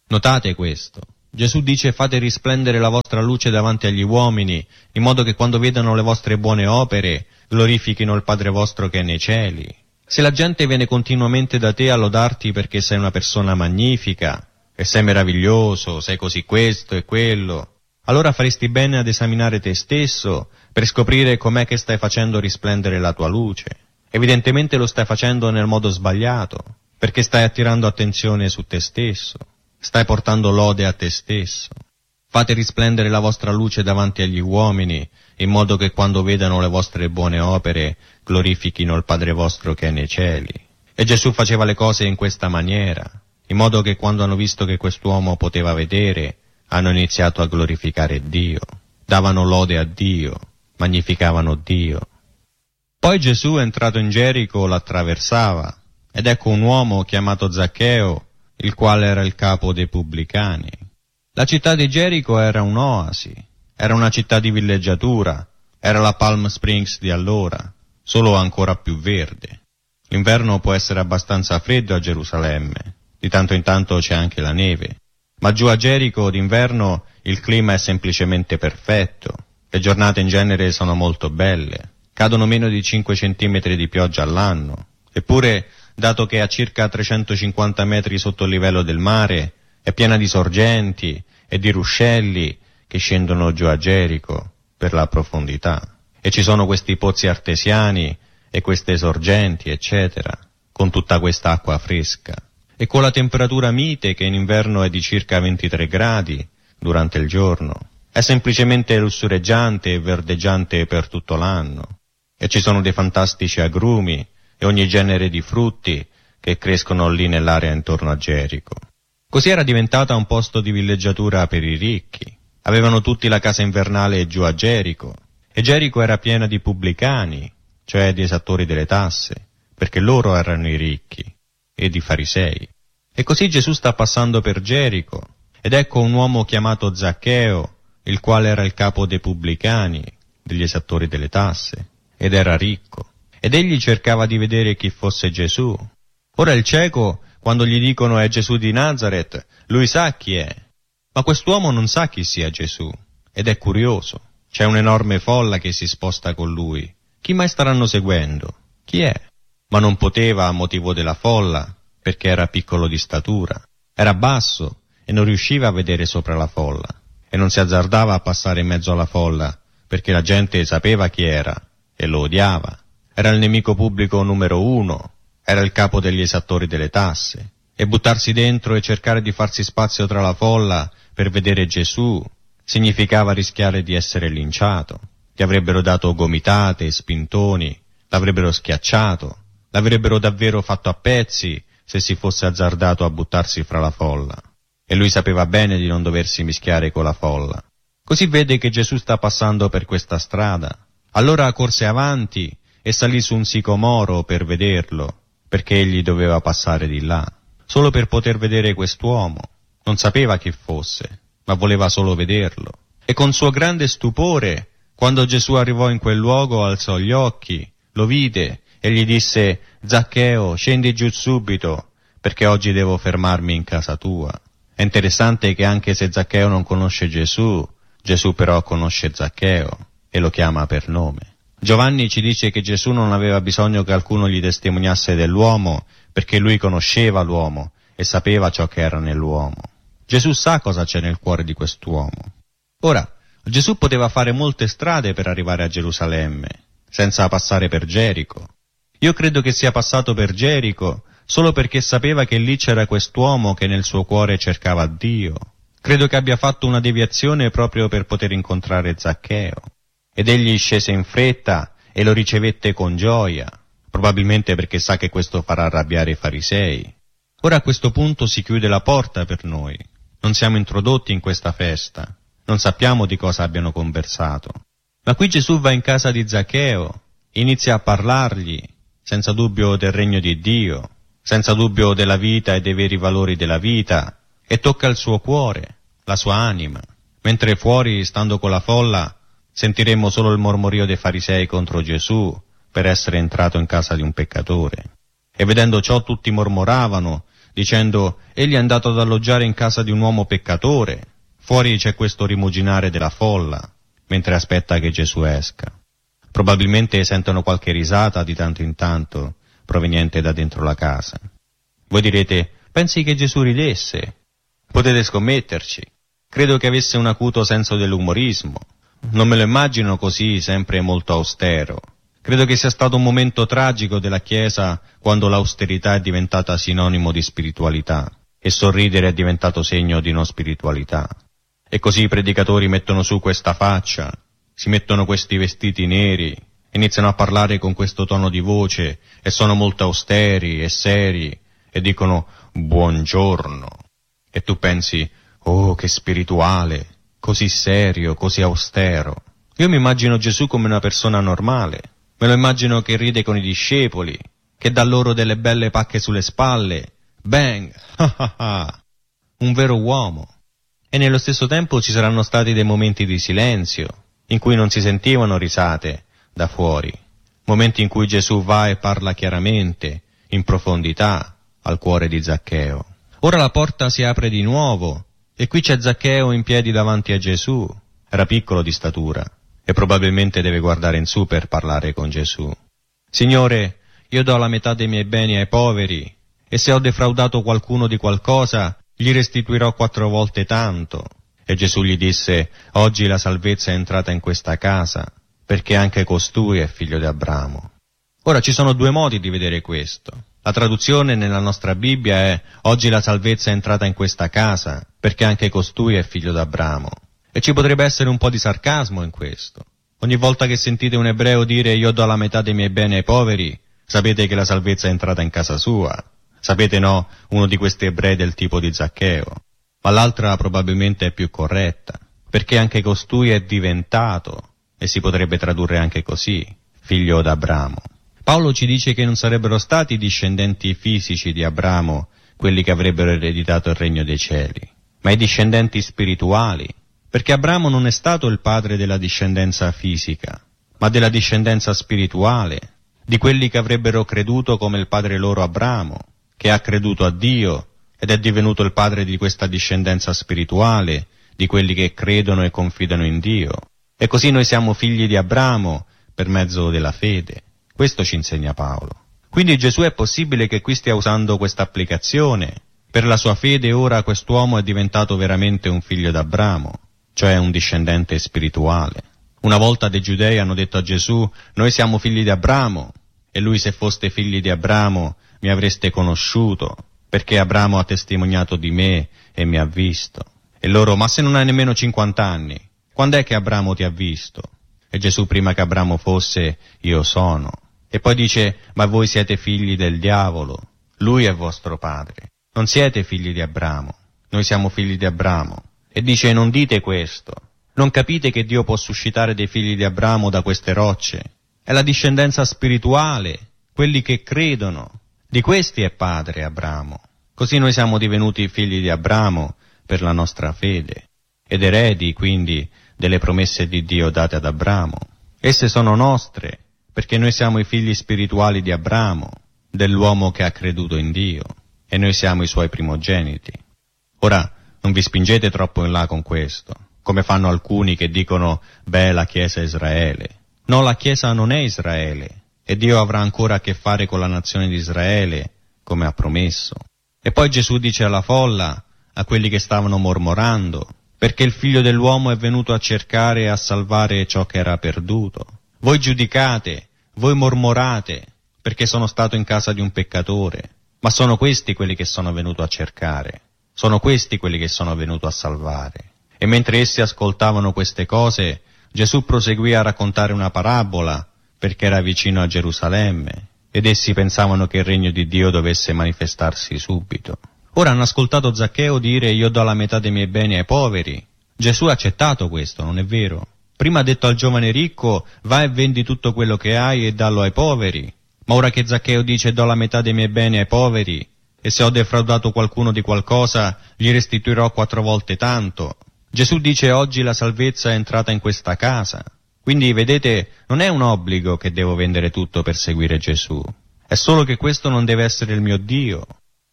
Notate questo. Gesù dice: fate risplendere la vostra luce davanti agli uomini, in modo che quando vedano le vostre buone opere glorifichino il Padre vostro che è nei cieli. Se la gente viene continuamente da te a lodarti perché sei una persona magnifica, e sei meraviglioso, sei così questo e quello, allora faresti bene ad esaminare te stesso per scoprire com'è che stai facendo risplendere la tua luce. Evidentemente lo stai facendo nel modo sbagliato, perché stai attirando attenzione su te stesso, stai portando lode a te stesso. Fate risplendere la vostra luce davanti agli uomini, in modo che quando vedano le vostre buone opere glorifichino il Padre vostro che è nei cieli. E Gesù faceva le cose in questa maniera, in modo che quando hanno visto che quest'uomo poteva vedere, hanno iniziato a glorificare Dio, davano lode a Dio, magnificavano Dio. Poi Gesù, entrato in Gerico, l'attraversava, ed ecco un uomo chiamato Zaccheo, il quale era il capo dei pubblicani. La città di Gerico era un'oasi, era una città di villeggiatura, era la Palm Springs di allora, solo ancora più verde. L'inverno può essere abbastanza freddo a Gerusalemme, di tanto in tanto c'è anche la neve, ma giù a Gerico d'inverno il clima è semplicemente perfetto, le giornate in genere sono molto belle, cadono meno di 5 centimetri di pioggia all'anno, eppure, dato che è a circa 350 metri sotto il livello del mare, è piena di sorgenti e di ruscelli che scendono giù a Gerico per la profondità. E ci sono questi pozzi artesiani e queste sorgenti, eccetera, con tutta questa acqua fresca. E con la temperatura mite, che in inverno è di circa 23 gradi durante il giorno, è semplicemente lussureggiante e verdeggiante per tutto l'anno. E ci sono dei fantastici agrumi e ogni genere di frutti che crescono lì nell'area intorno a Gerico. Così era diventata un posto di villeggiatura per i ricchi. Avevano tutti la casa invernale giù a Gerico, e Gerico era piena di pubblicani, cioè di esattori delle tasse, perché loro erano i ricchi, e di farisei. E così Gesù sta passando per Gerico, ed ecco un uomo chiamato Zaccheo, il quale era il capo dei pubblicani, degli esattori delle tasse, ed era ricco. Ed egli cercava di vedere chi fosse Gesù. Ora il cieco, quando gli dicono è Gesù di Nazaret, lui sa chi è. Ma quest'uomo non sa chi sia Gesù, ed è curioso. C'è un'enorme folla che si sposta con lui. Chi mai staranno seguendo? Chi è? Ma non poteva a motivo della folla, perché era piccolo di statura. Era basso e non riusciva a vedere sopra la folla. E non si azzardava a passare in mezzo alla folla, perché la gente sapeva chi era e lo odiava. Era il nemico pubblico numero 1, era il capo degli esattori delle tasse. E buttarsi dentro e cercare di farsi spazio tra la folla per vedere Gesù significava rischiare di essere linciato. Gli avrebbero dato gomitate e spintoni, l'avrebbero schiacciato, l'avrebbero davvero fatto a pezzi se si fosse azzardato a buttarsi fra la folla. E lui sapeva bene di non doversi mischiare con la folla. Così vede che Gesù sta passando per questa strada. Allora corse avanti e salì su un sicomoro per vederlo, perché egli doveva passare di là, solo per poter vedere quest'uomo. Non sapeva chi fosse, ma voleva solo vederlo. E con suo grande stupore, quando Gesù arrivò in quel luogo, alzò gli occhi, lo vide e gli disse: Zaccheo, scendi giù subito, perché oggi devo fermarmi in casa tua. È interessante che anche se Zaccheo non conosce Gesù, Gesù però conosce Zaccheo e lo chiama per nome. Giovanni ci dice che Gesù non aveva bisogno che qualcuno gli testimoniasse dell'uomo, perché lui conosceva l'uomo e sapeva ciò che era nell'uomo. Gesù sa cosa c'è nel cuore di quest'uomo. Ora, Gesù poteva fare molte strade per arrivare a Gerusalemme, senza passare per Gerico. Io credo che sia passato per Gerico solo perché sapeva che lì c'era quest'uomo che nel suo cuore cercava Dio. Credo che abbia fatto una deviazione proprio per poter incontrare Zaccheo. Ed egli scese in fretta e lo ricevette con gioia, probabilmente perché sa che questo farà arrabbiare i farisei. Ora a questo punto si chiude la porta per noi. Non siamo introdotti in questa festa, non sappiamo di cosa abbiano conversato. Ma qui Gesù va in casa di Zaccheo, inizia a parlargli, senza dubbio del regno di Dio, senza dubbio della vita e dei veri valori della vita, e tocca il suo cuore, la sua anima. Mentre fuori, stando con la folla, sentiremmo solo il mormorio dei farisei contro Gesù per essere entrato in casa di un peccatore. E vedendo ciò tutti mormoravano, dicendo: egli è andato ad alloggiare in casa di un uomo peccatore. Fuori c'è questo rimuginare della folla, mentre aspetta che Gesù esca. Probabilmente sentono qualche risata di tanto in tanto, proveniente da dentro la casa. Voi direte: pensi che Gesù ridesse? Potete scommetterci. Credo che avesse un acuto senso dell'umorismo. Non me lo immagino così, sempre molto austero. Credo che sia stato un momento tragico della Chiesa quando l'austerità è diventata sinonimo di spiritualità e sorridere è diventato segno di non spiritualità. E così i predicatori mettono su questa faccia, si mettono questi vestiti neri, iniziano a parlare con questo tono di voce e sono molto austeri e seri e dicono buongiorno. E tu pensi: oh, che spirituale, così serio, così austero. Io mi immagino Gesù come una persona normale. Me lo immagino che ride con i discepoli, che dà loro delle belle pacche sulle spalle. Bang! Un vero uomo. E nello stesso tempo ci saranno stati dei momenti di silenzio, in cui non si sentivano risate da fuori. Momenti in cui Gesù va e parla chiaramente, in profondità, al cuore di Zaccheo. Ora la porta si apre di nuovo, e qui c'è Zaccheo in piedi davanti a Gesù. Era piccolo di statura, e probabilmente deve guardare in su per parlare con Gesù. Signore, io do la metà dei miei beni ai poveri, e se ho defraudato qualcuno di qualcosa, gli restituirò 4 volte tanto. E Gesù gli disse: oggi la salvezza è entrata in questa casa, perché anche costui è figlio di Abramo. Ora ci sono 2 modi di vedere questo. La traduzione nella nostra Bibbia è: oggi la salvezza è entrata in questa casa, perché anche costui è figlio di Abramo. E ci potrebbe essere un po' di sarcasmo in questo. Ogni volta che sentite un ebreo dire io do la metà dei miei beni ai poveri, sapete che la salvezza è entrata in casa sua. Sapete, no, uno di questi ebrei del tipo di Zaccheo. Ma l'altra probabilmente è più corretta, perché anche costui è diventato, e si potrebbe tradurre anche così, figlio d'Abramo. Paolo ci dice che non sarebbero stati i discendenti fisici di Abramo quelli che avrebbero ereditato il regno dei cieli, ma i discendenti spirituali, perché Abramo non è stato il padre della discendenza fisica, ma della discendenza spirituale, di quelli che avrebbero creduto come il padre loro Abramo, che ha creduto a Dio ed è divenuto il padre di questa discendenza spirituale, di quelli che credono e confidano in Dio. E così noi siamo figli di Abramo per mezzo della fede. Questo ci insegna Paolo. Quindi Gesù è possibile che qui stia usando questa applicazione. Per la sua fede ora quest'uomo è diventato veramente un figlio d'Abramo, cioè un discendente spirituale. Una volta dei giudei hanno detto a Gesù: noi siamo figli di Abramo, e lui: se foste figli di Abramo mi avreste conosciuto, perché Abramo ha testimoniato di me e mi ha visto. E loro: ma se non hai nemmeno 50 anni, quando è che Abramo ti ha visto? E Gesù: prima che Abramo fosse, io sono. E poi dice: ma voi siete figli del diavolo, lui è vostro padre. Non siete figli di Abramo, noi siamo figli di Abramo. E dice: non dite questo, non capite che Dio può suscitare dei figli di Abramo da queste rocce? È la discendenza spirituale, quelli che credono. Di questi è padre Abramo. Così noi siamo divenuti figli di Abramo per la nostra fede, ed eredi quindi delle promesse di Dio date ad Abramo. Esse sono nostre, perché noi siamo i figli spirituali di Abramo, dell'uomo che ha creduto in Dio, e noi siamo i suoi primogeniti. Ora, non vi spingete troppo in là con questo, come fanno alcuni che dicono: beh, la Chiesa è Israele. No, la Chiesa non è Israele, e Dio avrà ancora a che fare con la nazione di Israele, come ha promesso. E poi Gesù dice alla folla, a quelli che stavano mormorando: perché il Figlio dell'uomo è venuto a cercare e a salvare ciò che era perduto. Voi giudicate, voi mormorate, perché sono stato in casa di un peccatore, ma sono questi quelli che sono venuto a cercare, sono questi quelli che sono venuto a salvare. E mentre essi ascoltavano queste cose, Gesù proseguì a raccontare una parabola, perché era vicino a Gerusalemme, ed essi pensavano che il regno di Dio dovesse manifestarsi subito. Ora hanno ascoltato Zaccheo dire: io do la metà dei miei beni ai poveri. Gesù ha accettato questo, non è vero? Prima ha detto al giovane ricco: vai e vendi tutto quello che hai e dallo ai poveri. Ma ora che Zaccheo dice: do la metà dei miei beni ai poveri, e se ho defraudato qualcuno di qualcosa, gli restituirò 4 volte tanto. Gesù dice: oggi la salvezza è entrata in questa casa. Quindi, vedete, non è un obbligo che devo vendere tutto per seguire Gesù. È solo che questo non deve essere il mio Dio.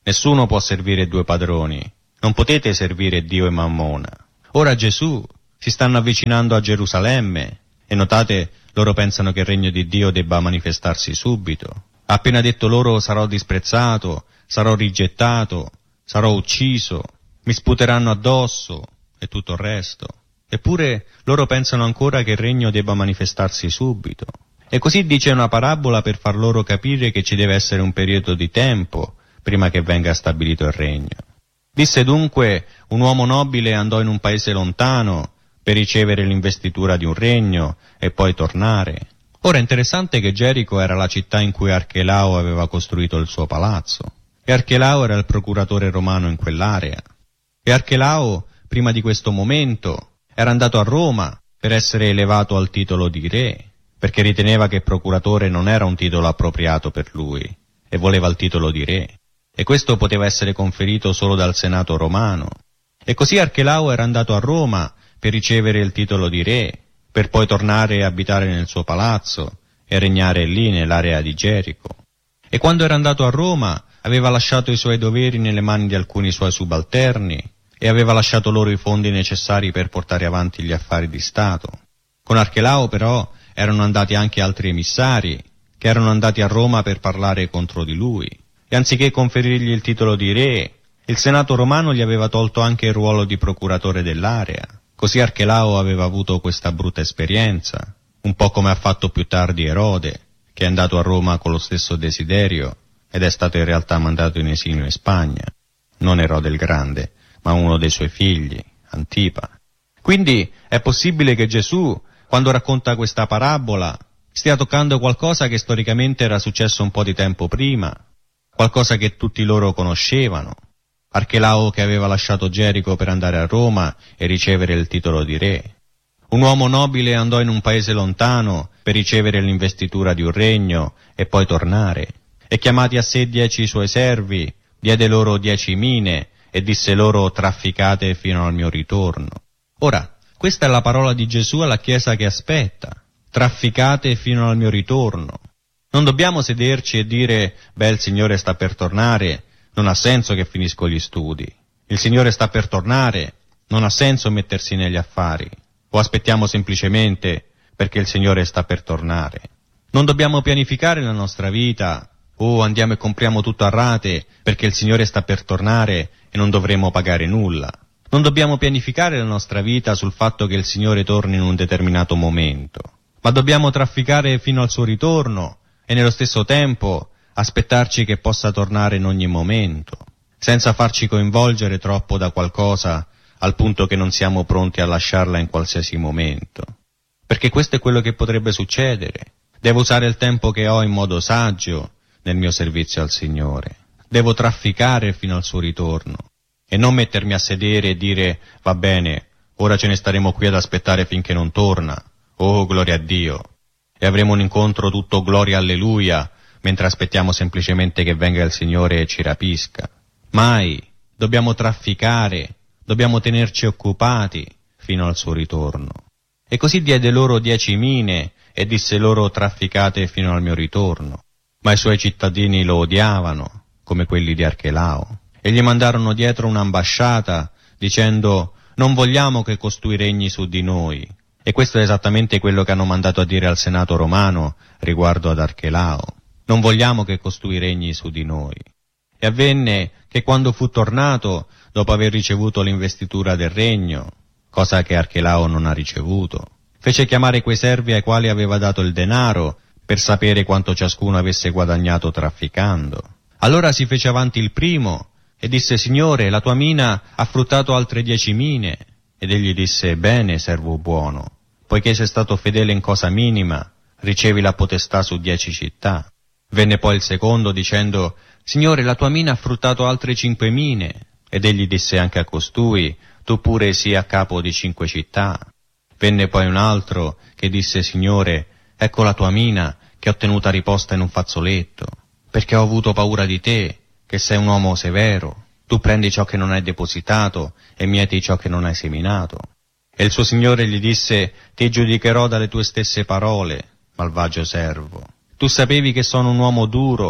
Nessuno può servire due padroni. Non potete servire Dio e Mammona. Ora Gesù si stanno avvicinando a Gerusalemme e notate, loro pensano che il regno di Dio debba manifestarsi subito. Ha appena detto loro: sarò disprezzato, sarò rigettato, sarò ucciso, mi sputeranno addosso e tutto il resto. Eppure loro pensano ancora che il regno debba manifestarsi subito. E così dice una parabola per far loro capire che ci deve essere un periodo di tempo prima che venga stabilito il regno. Disse dunque: un uomo nobile andò in un paese lontano per ricevere l'investitura di un regno e poi tornare. Ora è interessante che Gerico era la città in cui Archelao aveva costruito il suo palazzo, e Archelao era il procuratore romano in quell'area. E Archelao, prima di questo momento, era andato a Roma per essere elevato al titolo di re, perché riteneva che procuratore non era un titolo appropriato per lui, e voleva il titolo di re. E questo poteva essere conferito solo dal Senato romano. E così Archelao era andato a Roma per ricevere il titolo di re, per poi tornare a abitare nel suo palazzo e regnare lì nell'area di Gerico. E quando era andato a Roma aveva lasciato i suoi doveri nelle mani di alcuni suoi subalterni e aveva lasciato loro i fondi necessari per portare avanti gli affari di Stato. Con Archelao però erano andati anche altri emissari che erano andati a Roma per parlare contro di lui, e anziché conferirgli il titolo di re, il Senato romano gli aveva tolto anche il ruolo di procuratore dell'area. Così Archelao aveva avuto questa brutta esperienza, un po' come ha fatto più tardi Erode, che è andato a Roma con lo stesso desiderio ed è stato in realtà mandato in esilio in Spagna. Non Erode il Grande, ma uno dei suoi figli, Antipa. Quindi è possibile che Gesù, quando racconta questa parabola, stia toccando qualcosa che storicamente era successo un po' di tempo prima, qualcosa che tutti loro conoscevano. Archelao che aveva lasciato Gerico per andare a Roma e ricevere il titolo di re. Un uomo nobile andò in un paese lontano per ricevere l'investitura di un regno e poi tornare. E chiamati a sé 10 suoi servi, diede loro 10 mine e disse loro: trafficate fino al mio ritorno. Ora, questa è la parola di Gesù alla Chiesa che aspetta: trafficate fino al mio ritorno. Non dobbiamo sederci e dire: beh, il Signore sta per tornare, non ha senso che finisco gli studi. Il Signore sta per tornare, non ha senso mettersi negli affari. O aspettiamo semplicemente perché il Signore sta per tornare. Non dobbiamo pianificare la nostra vita: o andiamo e compriamo tutto a rate perché il Signore sta per tornare e non dovremo pagare nulla. Non dobbiamo pianificare la nostra vita sul fatto che il Signore torni in un determinato momento, ma dobbiamo trafficare fino al suo ritorno e nello stesso tempo aspettarci che possa tornare in ogni momento, senza farci coinvolgere troppo da qualcosa al punto che non siamo pronti a lasciarla in qualsiasi momento. Perché questo è quello che potrebbe succedere. Devo usare il tempo che ho in modo saggio nel mio servizio al Signore. Devo trafficare fino al suo ritorno e non mettermi a sedere e dire: va bene, ora ce ne staremo qui ad aspettare finché non torna. Oh, gloria a Dio! E avremo un incontro tutto gloria alleluia, mentre aspettiamo semplicemente che venga il Signore e ci rapisca. Mai. Dobbiamo trafficare, dobbiamo tenerci occupati fino al suo ritorno. E così diede loro 10 mine e disse loro: trafficate fino al mio ritorno. Ma i suoi cittadini lo odiavano, come quelli di Archelao, e gli mandarono dietro un'ambasciata dicendo: non vogliamo che costui regni su di noi. E questo è esattamente quello che hanno mandato a dire al Senato romano riguardo ad Archelao: non vogliamo che costui regni su di noi. E avvenne che quando fu tornato, dopo aver ricevuto l'investitura del regno, cosa che Archelao non ha ricevuto, fece chiamare quei servi ai quali aveva dato il denaro per sapere quanto ciascuno avesse guadagnato trafficando. Allora si fece avanti il primo e disse: Signore, la tua mina ha fruttato altre 10 mine. Ed egli disse: bene, servo buono, poiché sei stato fedele in cosa minima, ricevi la potestà su 10 città. Venne poi il secondo dicendo: Signore, la tua mina ha fruttato altre 5 mine. Ed egli disse anche a costui: tu pure sii a capo di 5 città. Venne poi un altro che disse: Signore, ecco la tua mina che ho tenuta riposta in un fazzoletto, perché ho avuto paura di te, che sei un uomo severo. Tu prendi ciò che non hai depositato e mieti ciò che non hai seminato. E il suo signore gli disse: ti giudicherò dalle tue stesse parole, malvagio servo. Tu sapevi che sono un uomo duro,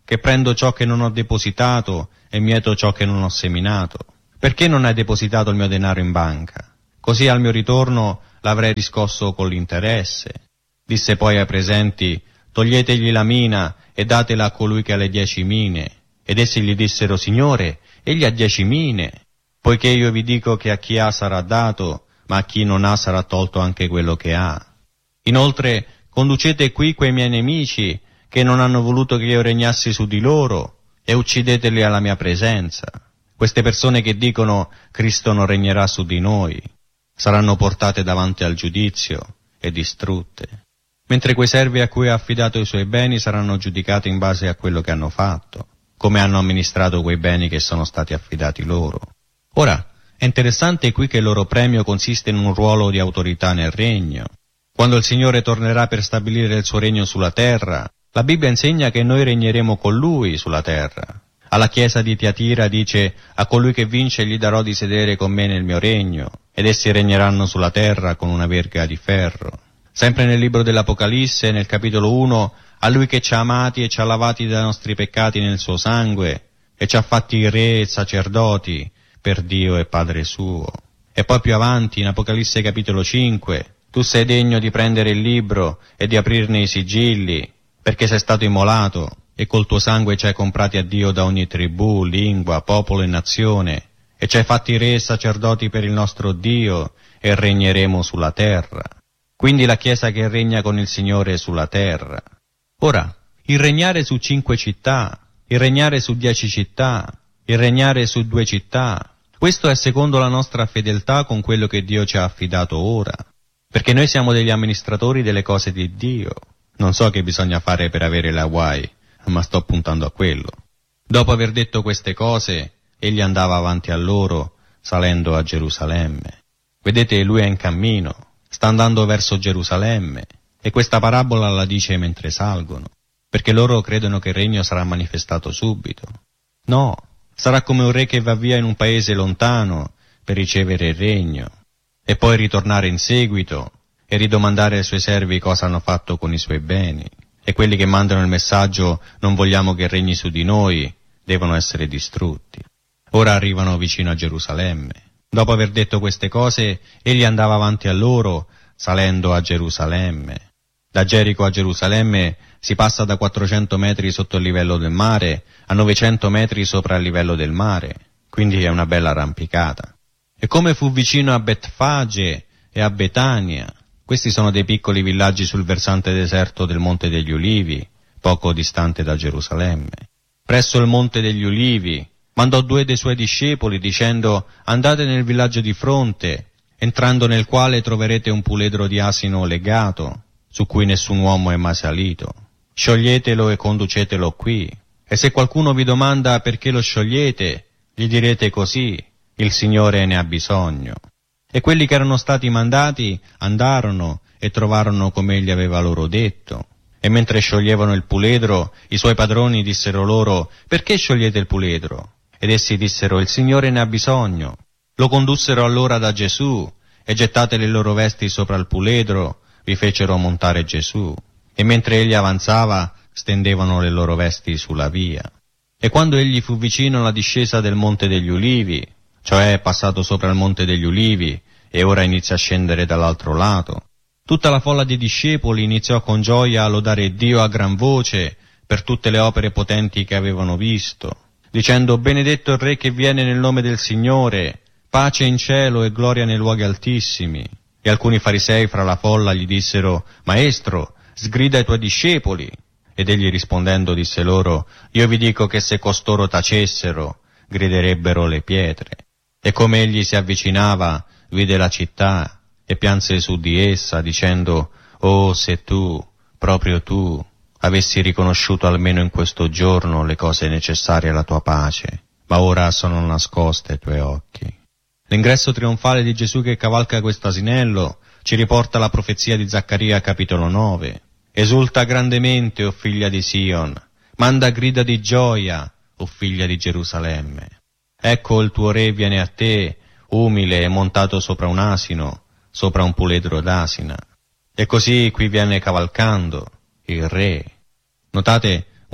che prendo ciò che non ho depositato e mieto ciò che non ho seminato? Perché non hai depositato il mio denaro in banca? Così al mio ritorno l'avrei riscosso con l'interesse. Disse poi ai presenti: toglietegli la mina e datela a colui che ha le 10 mine. Ed essi gli dissero: Signore, egli ha 10 mine. Poiché io vi dico che a chi ha sarà dato, ma a chi non ha sarà tolto anche quello che ha. Inoltre, conducete qui quei miei nemici che non hanno voluto che io regnassi su di loro, e uccideteli alla mia presenza. Queste persone che dicono: Cristo non regnerà su di noi, saranno portate davanti al giudizio e distrutte, mentre quei servi a cui ha affidato i suoi beni saranno giudicati in base a quello che hanno fatto, come hanno amministrato quei beni che sono stati affidati loro. Ora, è interessante qui che il loro premio consiste in un ruolo di autorità nel regno. Quando il Signore tornerà per stabilire il suo regno sulla terra, la Bibbia insegna che noi regneremo con Lui sulla terra. Alla chiesa di Tiatira dice: a colui che vince gli darò di sedere con me nel mio regno, ed essi regneranno sulla terra con una verga di ferro. Sempre nel libro dell'Apocalisse, nel capitolo 1, a Lui che ci ha amati e ci ha lavati dai nostri peccati nel suo sangue, e ci ha fatti re e sacerdoti per Dio e Padre suo. E poi più avanti, in Apocalisse capitolo 5, tu sei degno di prendere il libro e di aprirne i sigilli, perché sei stato immolato, e col tuo sangue ci hai comprati a Dio da ogni tribù, lingua, popolo e nazione, e ci hai fatti re e sacerdoti per il nostro Dio, e regneremo sulla terra. Quindi la Chiesa che regna con il Signore sulla terra. Ora, il regnare su 5 città, il regnare su 10 città, il regnare su 2 città, questo è secondo la nostra fedeltà con quello che Dio ci ha affidato ora, perché noi siamo degli amministratori delle cose di Dio. Non so che bisogna fare per avere la Hawaii, ma sto puntando a quello. Dopo aver detto queste cose, egli andava avanti a loro, salendo a Gerusalemme. Vedete, lui è in cammino, sta andando verso Gerusalemme, e questa parabola la dice mentre salgono, perché loro credono che il regno sarà manifestato subito. No, sarà come un re che va via in un paese lontano per ricevere il regno, e poi ritornare in seguito e ridomandare ai suoi servi cosa hanno fatto con i suoi beni. E quelli che mandano il messaggio: non vogliamo che regni su di noi, devono essere distrutti. Ora arrivano vicino a Gerusalemme. Dopo aver detto queste cose, egli andava avanti a loro, salendo a Gerusalemme. Da Gerico a Gerusalemme si passa da 400 metri sotto il livello del mare a 900 metri sopra il livello del mare, quindi è una bella arrampicata. E come fu vicino a Betfage e a Betania, questi sono dei piccoli villaggi sul versante deserto del Monte degli Ulivi, poco distante da Gerusalemme. Presso il Monte degli Ulivi mandò 2 dei suoi discepoli dicendo: andate nel villaggio di fronte, entrando nel quale troverete un puledro di asino legato, su cui nessun uomo è mai salito. Scioglietelo e conducetelo qui. E se qualcuno vi domanda perché lo sciogliete, gli direte così: il Signore ne ha bisogno. E quelli che erano stati mandati andarono e trovarono come egli aveva loro detto. E mentre scioglievano il puledro, i suoi padroni dissero loro: perché sciogliete il puledro? Ed essi dissero: il Signore ne ha bisogno. Lo condussero allora da Gesù, e gettate le loro vesti sopra il puledro, vi fecero montare Gesù. E mentre egli avanzava, stendevano le loro vesti sulla via. E quando egli fu vicino alla discesa del Monte degli Ulivi, cioè è passato sopra il Monte degli Ulivi, e ora inizia a scendere dall'altro lato, tutta la folla dei discepoli iniziò con gioia a lodare Dio a gran voce per tutte le opere potenti che avevano visto, dicendo: benedetto il Re che viene nel nome del Signore, pace in cielo e gloria nei luoghi altissimi. E alcuni farisei fra la folla gli dissero: Maestro, sgrida i tuoi discepoli. Ed egli rispondendo disse loro: io vi dico che se costoro tacessero, griderebbero le pietre. E come egli si avvicinava, vide la città e pianse su di essa, dicendo: oh, se tu, proprio tu, avessi riconosciuto almeno in questo giorno le cose necessarie alla tua pace, ma ora sono nascoste ai tuoi occhi. L'ingresso trionfale di Gesù che cavalca questo asinello ci riporta la profezia di Zaccaria capitolo 9. Esulta grandemente, o figlia di Sion, manda grida di gioia, o figlia di Gerusalemme. Ecco il tuo re viene a te, umile e montato sopra un asino, sopra un puledro d'asina. E così qui viene cavalcando il re. Notate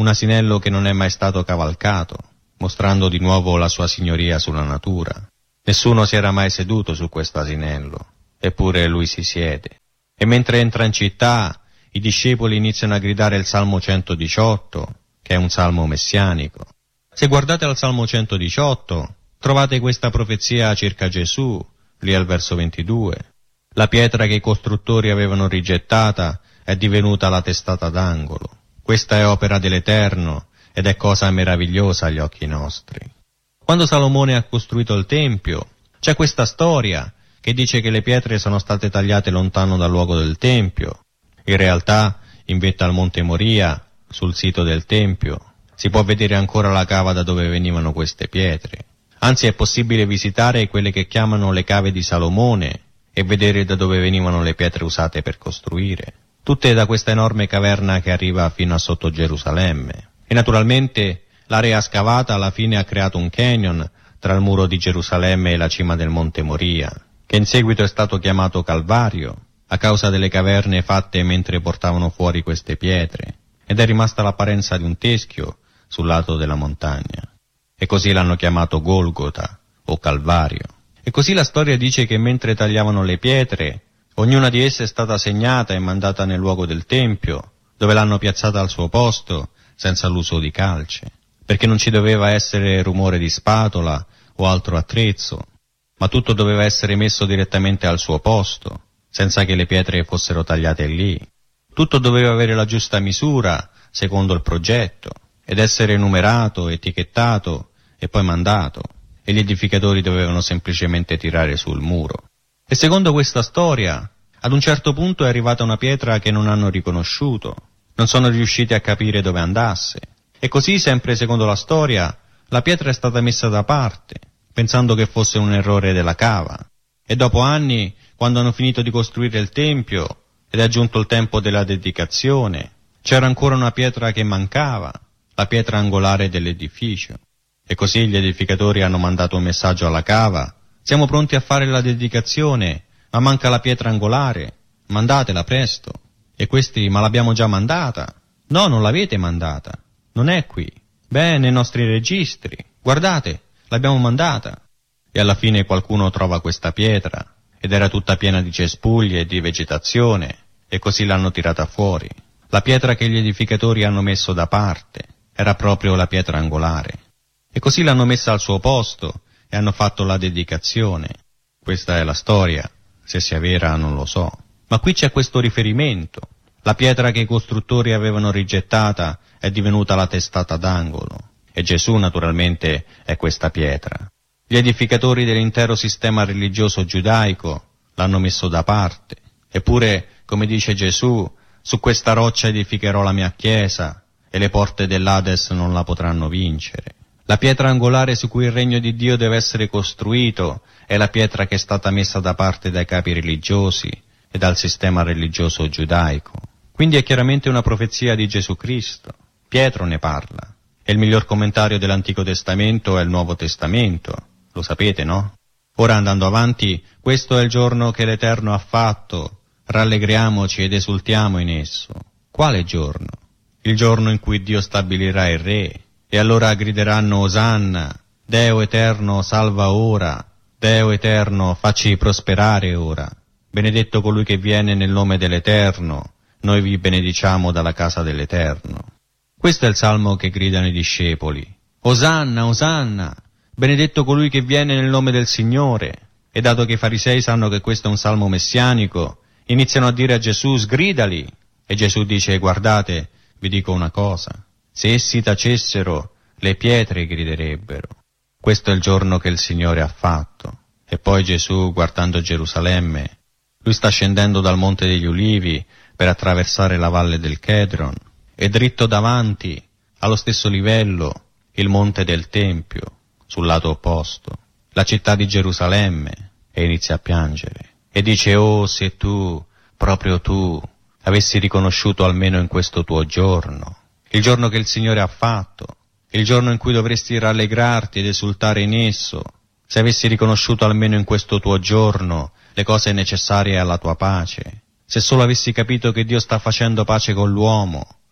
un asinello che non è mai stato cavalcato, mostrando di nuovo la sua signoria sulla natura. Nessuno si era mai seduto su questo asinello, eppure lui si siede. E mentre entra in città, i discepoli iniziano a gridare il Salmo 118, che è un salmo messianico. Se guardate al Salmo 118, trovate questa profezia circa Gesù, lì al verso 22. La pietra che i costruttori avevano rigettata è divenuta la testata d'angolo. Questa è opera dell'Eterno ed è cosa meravigliosa agli occhi nostri. Quando Salomone ha costruito il Tempio, c'è questa storia che dice che le pietre sono state tagliate lontano dal luogo del Tempio. In realtà, in vetta al Monte Moria, sul sito del Tempio, si può vedere ancora la cava da dove venivano queste pietre. Anzi, è possibile visitare quelle che chiamano le cave di Salomone e vedere da dove venivano le pietre usate per costruire. Tutte da questa enorme caverna che arriva fino a sotto Gerusalemme. E naturalmente l'area scavata alla fine ha creato un canyon tra il muro di Gerusalemme e la cima del Monte Moria, che in seguito è stato chiamato Calvario, a causa delle caverne fatte mentre portavano fuori queste pietre, ed è rimasta l'apparenza di un teschio sul lato della montagna. E così l'hanno chiamato Golgota o Calvario. E così la storia dice che mentre tagliavano le pietre, ognuna di esse è stata segnata e mandata nel luogo del Tempio, dove l'hanno piazzata al suo posto, senza l'uso di calce, perché non ci doveva essere rumore di spatola o altro attrezzo, ma tutto doveva essere messo direttamente al suo posto, senza che le pietre fossero tagliate lì. Tutto doveva avere la giusta misura, secondo il progetto, ed essere numerato, etichettato e poi mandato, e gli edificatori dovevano semplicemente tirare sul muro. E secondo questa storia, ad un certo punto è arrivata una pietra che non hanno riconosciuto, non sono riusciti a capire dove andasse. E così, sempre secondo la storia, la pietra è stata messa da parte, pensando che fosse un errore della cava. E dopo anni, quando hanno finito di costruire il Tempio ed è giunto il tempo della dedicazione, c'era ancora una pietra che mancava, la pietra angolare dell'edificio. E così gli edificatori hanno mandato un messaggio alla cava: siamo pronti a fare la dedicazione, ma manca la pietra angolare, mandatela presto. E questi: ma l'abbiamo già mandata. No, non l'avete mandata, non è qui. Beh, nei nostri registri, guardate, l'abbiamo mandata. E alla fine qualcuno trova questa pietra, ed era tutta piena di cespugli e di vegetazione, e così l'hanno tirata fuori. La pietra che gli edificatori hanno messo da parte era proprio la pietra angolare. E così l'hanno messa al suo posto e hanno fatto la dedicazione. Questa è la storia, se sia vera non lo so. Ma qui c'è questo riferimento. La pietra che i costruttori avevano rigettata è divenuta la testata d'angolo. E Gesù naturalmente è questa pietra. Gli edificatori dell'intero sistema religioso giudaico l'hanno messo da parte. Eppure, come dice Gesù, su questa roccia edificherò la mia chiesa e le porte dell'Ades non la potranno vincere. La pietra angolare su cui il regno di Dio deve essere costruito è la pietra che è stata messa da parte dai capi religiosi e dal sistema religioso giudaico. Quindi è chiaramente una profezia di Gesù Cristo. Pietro ne parla. E il miglior commentario dell'Antico Testamento è il Nuovo Testamento. Lo sapete, no? Ora, andando avanti, questo è il giorno che l'Eterno ha fatto. Rallegriamoci ed esultiamo in esso. Quale giorno? Il giorno in cui Dio stabilirà il Re. E allora grideranno Osanna, Deo Eterno salva ora, Deo Eterno facci prosperare ora. Benedetto colui che viene nel nome dell'Eterno, noi vi benediciamo dalla casa dell'Eterno. Questo è il salmo che gridano i discepoli. Osanna, Osanna, benedetto colui che viene nel nome del Signore. E dato che i farisei sanno che questo è un salmo messianico, iniziano a dire a Gesù: sgridali. E Gesù dice: guardate, vi dico una cosa. Se essi tacessero, le pietre griderebbero. Questo è il giorno che il Signore ha fatto. E poi Gesù, guardando Gerusalemme, lui sta scendendo dal Monte degli Ulivi per attraversare la valle del Chedron, e dritto davanti, allo stesso livello, il Monte del Tempio, sul lato opposto, la città di Gerusalemme, e inizia a piangere. E dice: oh, se tu, proprio tu, avessi riconosciuto almeno in questo tuo giorno, il giorno che il Signore ha fatto, il giorno in cui dovresti rallegrarti ed esultare in esso, se avessi riconosciuto almeno in questo tuo giorno le cose necessarie alla tua pace, se solo avessi capito che Dio sta facendo pace con l'uomo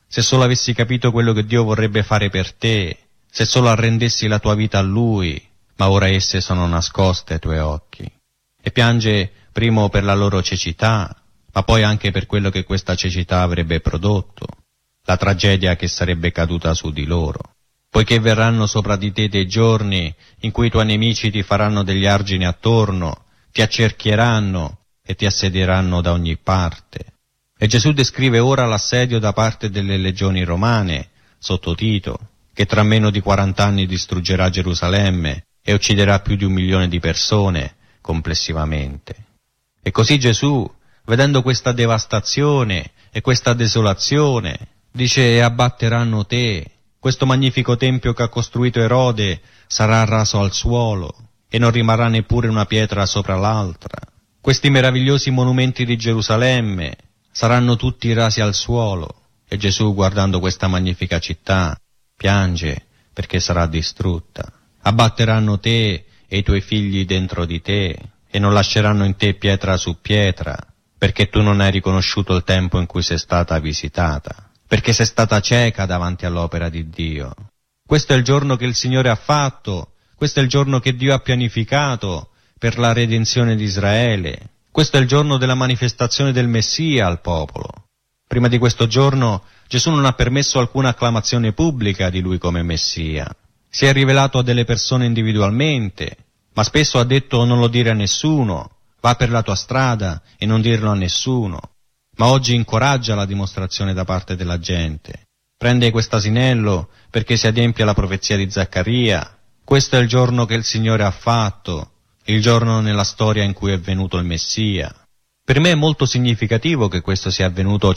se solo avessi capito quello che Dio vorrebbe fare per te, se solo arrendessi la tua vita a Lui, ma ora esse sono nascoste ai tuoi occhi. E piange primo per la loro cecità, ma poi anche per quello che questa cecità avrebbe prodotto, la tragedia che sarebbe caduta su di loro. Poiché verranno sopra di te dei giorni in cui i tuoi nemici ti faranno degli argini attorno, ti accerchieranno e ti assedieranno da ogni parte. E Gesù descrive ora l'assedio da parte delle legioni romane, sotto Tito, che tra meno di 40 anni distruggerà Gerusalemme e ucciderà più di 1 milione di persone complessivamente. E così Gesù, vedendo questa devastazione e questa desolazione, dice: e abbatteranno te. Questo magnifico tempio che ha costruito Erode sarà raso al suolo e non rimarrà neppure una pietra sopra l'altra. Questi meravigliosi monumenti di Gerusalemme saranno tutti rasi al suolo. E Gesù, guardando questa magnifica città, piange perché sarà distrutta. Abbatteranno te e i tuoi figli dentro di te e non lasceranno in te pietra su pietra, perché tu non hai riconosciuto il tempo in cui sei stata visitata, perché sei stata cieca davanti all'opera di Dio. Questo è il giorno che il Signore ha fatto, questo è il giorno che Dio ha pianificato per la redenzione di Israele, questo è il giorno della manifestazione del Messia al popolo. Prima di questo giorno Gesù non ha permesso alcuna acclamazione pubblica di Lui come Messia. Si è rivelato a delle persone individualmente, ma spesso ha detto: non lo dire a nessuno, va per la tua strada e non dirlo a nessuno. Ma oggi incoraggia la dimostrazione da parte della gente. Prende quest'asinello perché si adempia la profezia di Zaccaria. Questo è il giorno che il Signore ha fatto, il giorno nella storia in cui è venuto il Messia. Per me è molto significativo che questo sia avvenuto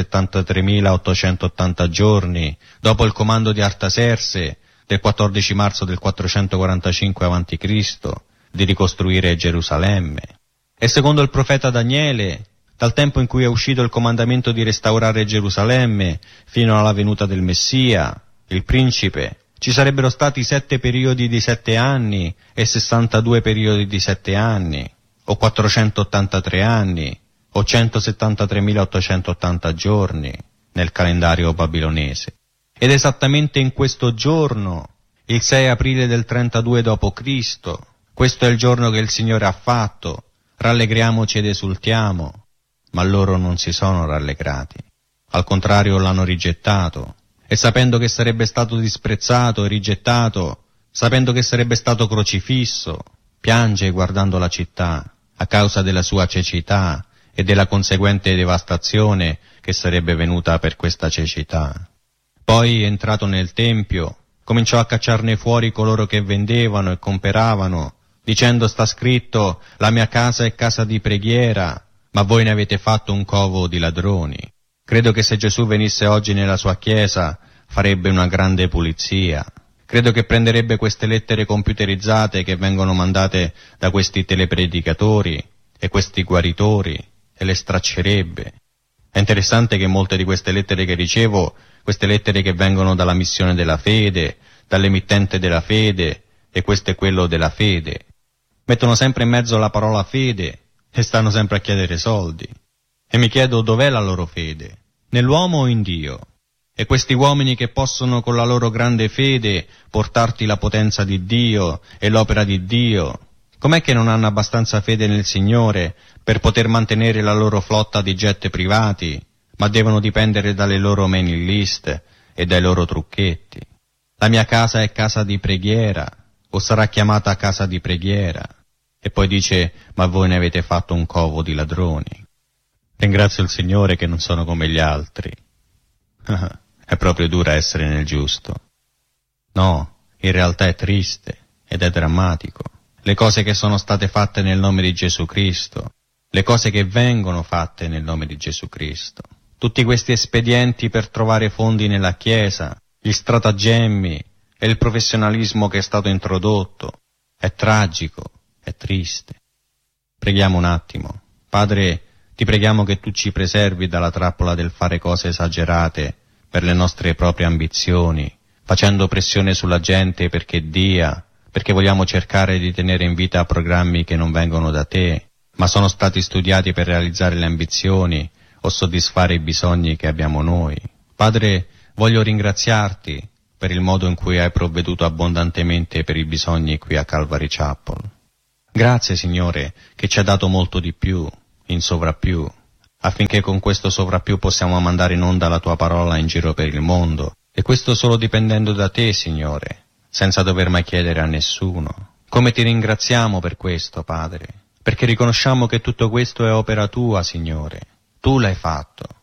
173.880 giorni dopo il comando di Artaserse del 14 marzo del 445 a.C. di ricostruire Gerusalemme. E secondo il profeta Daniele, dal tempo in cui è uscito il comandamento di restaurare Gerusalemme fino alla venuta del Messia, il principe, ci sarebbero stati 7 periodi di 7 anni e 62 periodi di 7 anni, o 483 anni, o 173.880 giorni nel calendario babilonese. Ed esattamente in questo giorno, il 6 aprile del 32 d.C., questo è il giorno che il Signore ha fatto, rallegriamoci ed esultiamo. Ma loro non si sono rallegrati, al contrario l'hanno rigettato, e sapendo che sarebbe stato disprezzato e rigettato, sapendo che sarebbe stato crocifisso, piange guardando la città a causa della sua cecità e della conseguente devastazione che sarebbe venuta per questa cecità. Poi, entrato nel tempio, cominciò a cacciarne fuori coloro che vendevano e comperavano, dicendo: sta scritto, la mia casa è casa di preghiera, ma voi ne avete fatto un covo di ladroni. Credo che se Gesù venisse oggi nella sua chiesa farebbe una grande pulizia. Credo che prenderebbe queste lettere computerizzate che vengono mandate da questi telepredicatori e questi guaritori e le straccerebbe. È interessante che molte di queste lettere che ricevo, queste lettere che vengono dalla missione della fede, dall'emittente della fede, e questo è quello della fede, mettono sempre in mezzo la parola fede e stanno sempre a chiedere soldi. E mi chiedo: dov'è la loro fede? Nell'uomo o in Dio? E questi uomini che possono con la loro grande fede portarti la potenza di Dio e l'opera di Dio, com'è che non hanno abbastanza fede nel Signore per poter mantenere la loro flotta di jet privati, ma devono dipendere dalle loro mailing list e dai loro trucchetti? La mia casa è casa di preghiera, o sarà chiamata casa di preghiera. E poi dice: ma voi ne avete fatto un covo di ladroni. Ringrazio il Signore che non sono come gli altri. È proprio dura essere nel giusto. No, in realtà è triste ed è drammatico. Le cose che sono state fatte nel nome di Gesù Cristo, le cose che vengono fatte nel nome di Gesù Cristo, tutti questi espedienti per trovare fondi nella Chiesa, gli stratagemmi e il professionalismo che è stato introdotto, è tragico, è triste. Preghiamo un attimo. Padre, ti preghiamo che tu ci preservi dalla trappola del fare cose esagerate per le nostre proprie ambizioni, facendo pressione sulla gente perché dia, perché vogliamo cercare di tenere in vita programmi che non vengono da te, ma sono stati studiati per realizzare le ambizioni o soddisfare i bisogni che abbiamo noi. Padre, voglio ringraziarti per il modo in cui hai provveduto abbondantemente per i bisogni qui a Calvary Chapel. Grazie, Signore, che ci ha dato molto di più, in sovrappiù, affinché con questo sovrappiù possiamo mandare in onda la tua parola in giro per il mondo, e questo solo dipendendo da te, Signore, senza dover mai chiedere a nessuno. Come ti ringraziamo per questo, Padre, perché riconosciamo che tutto questo è opera tua, Signore. Tu l'hai fatto.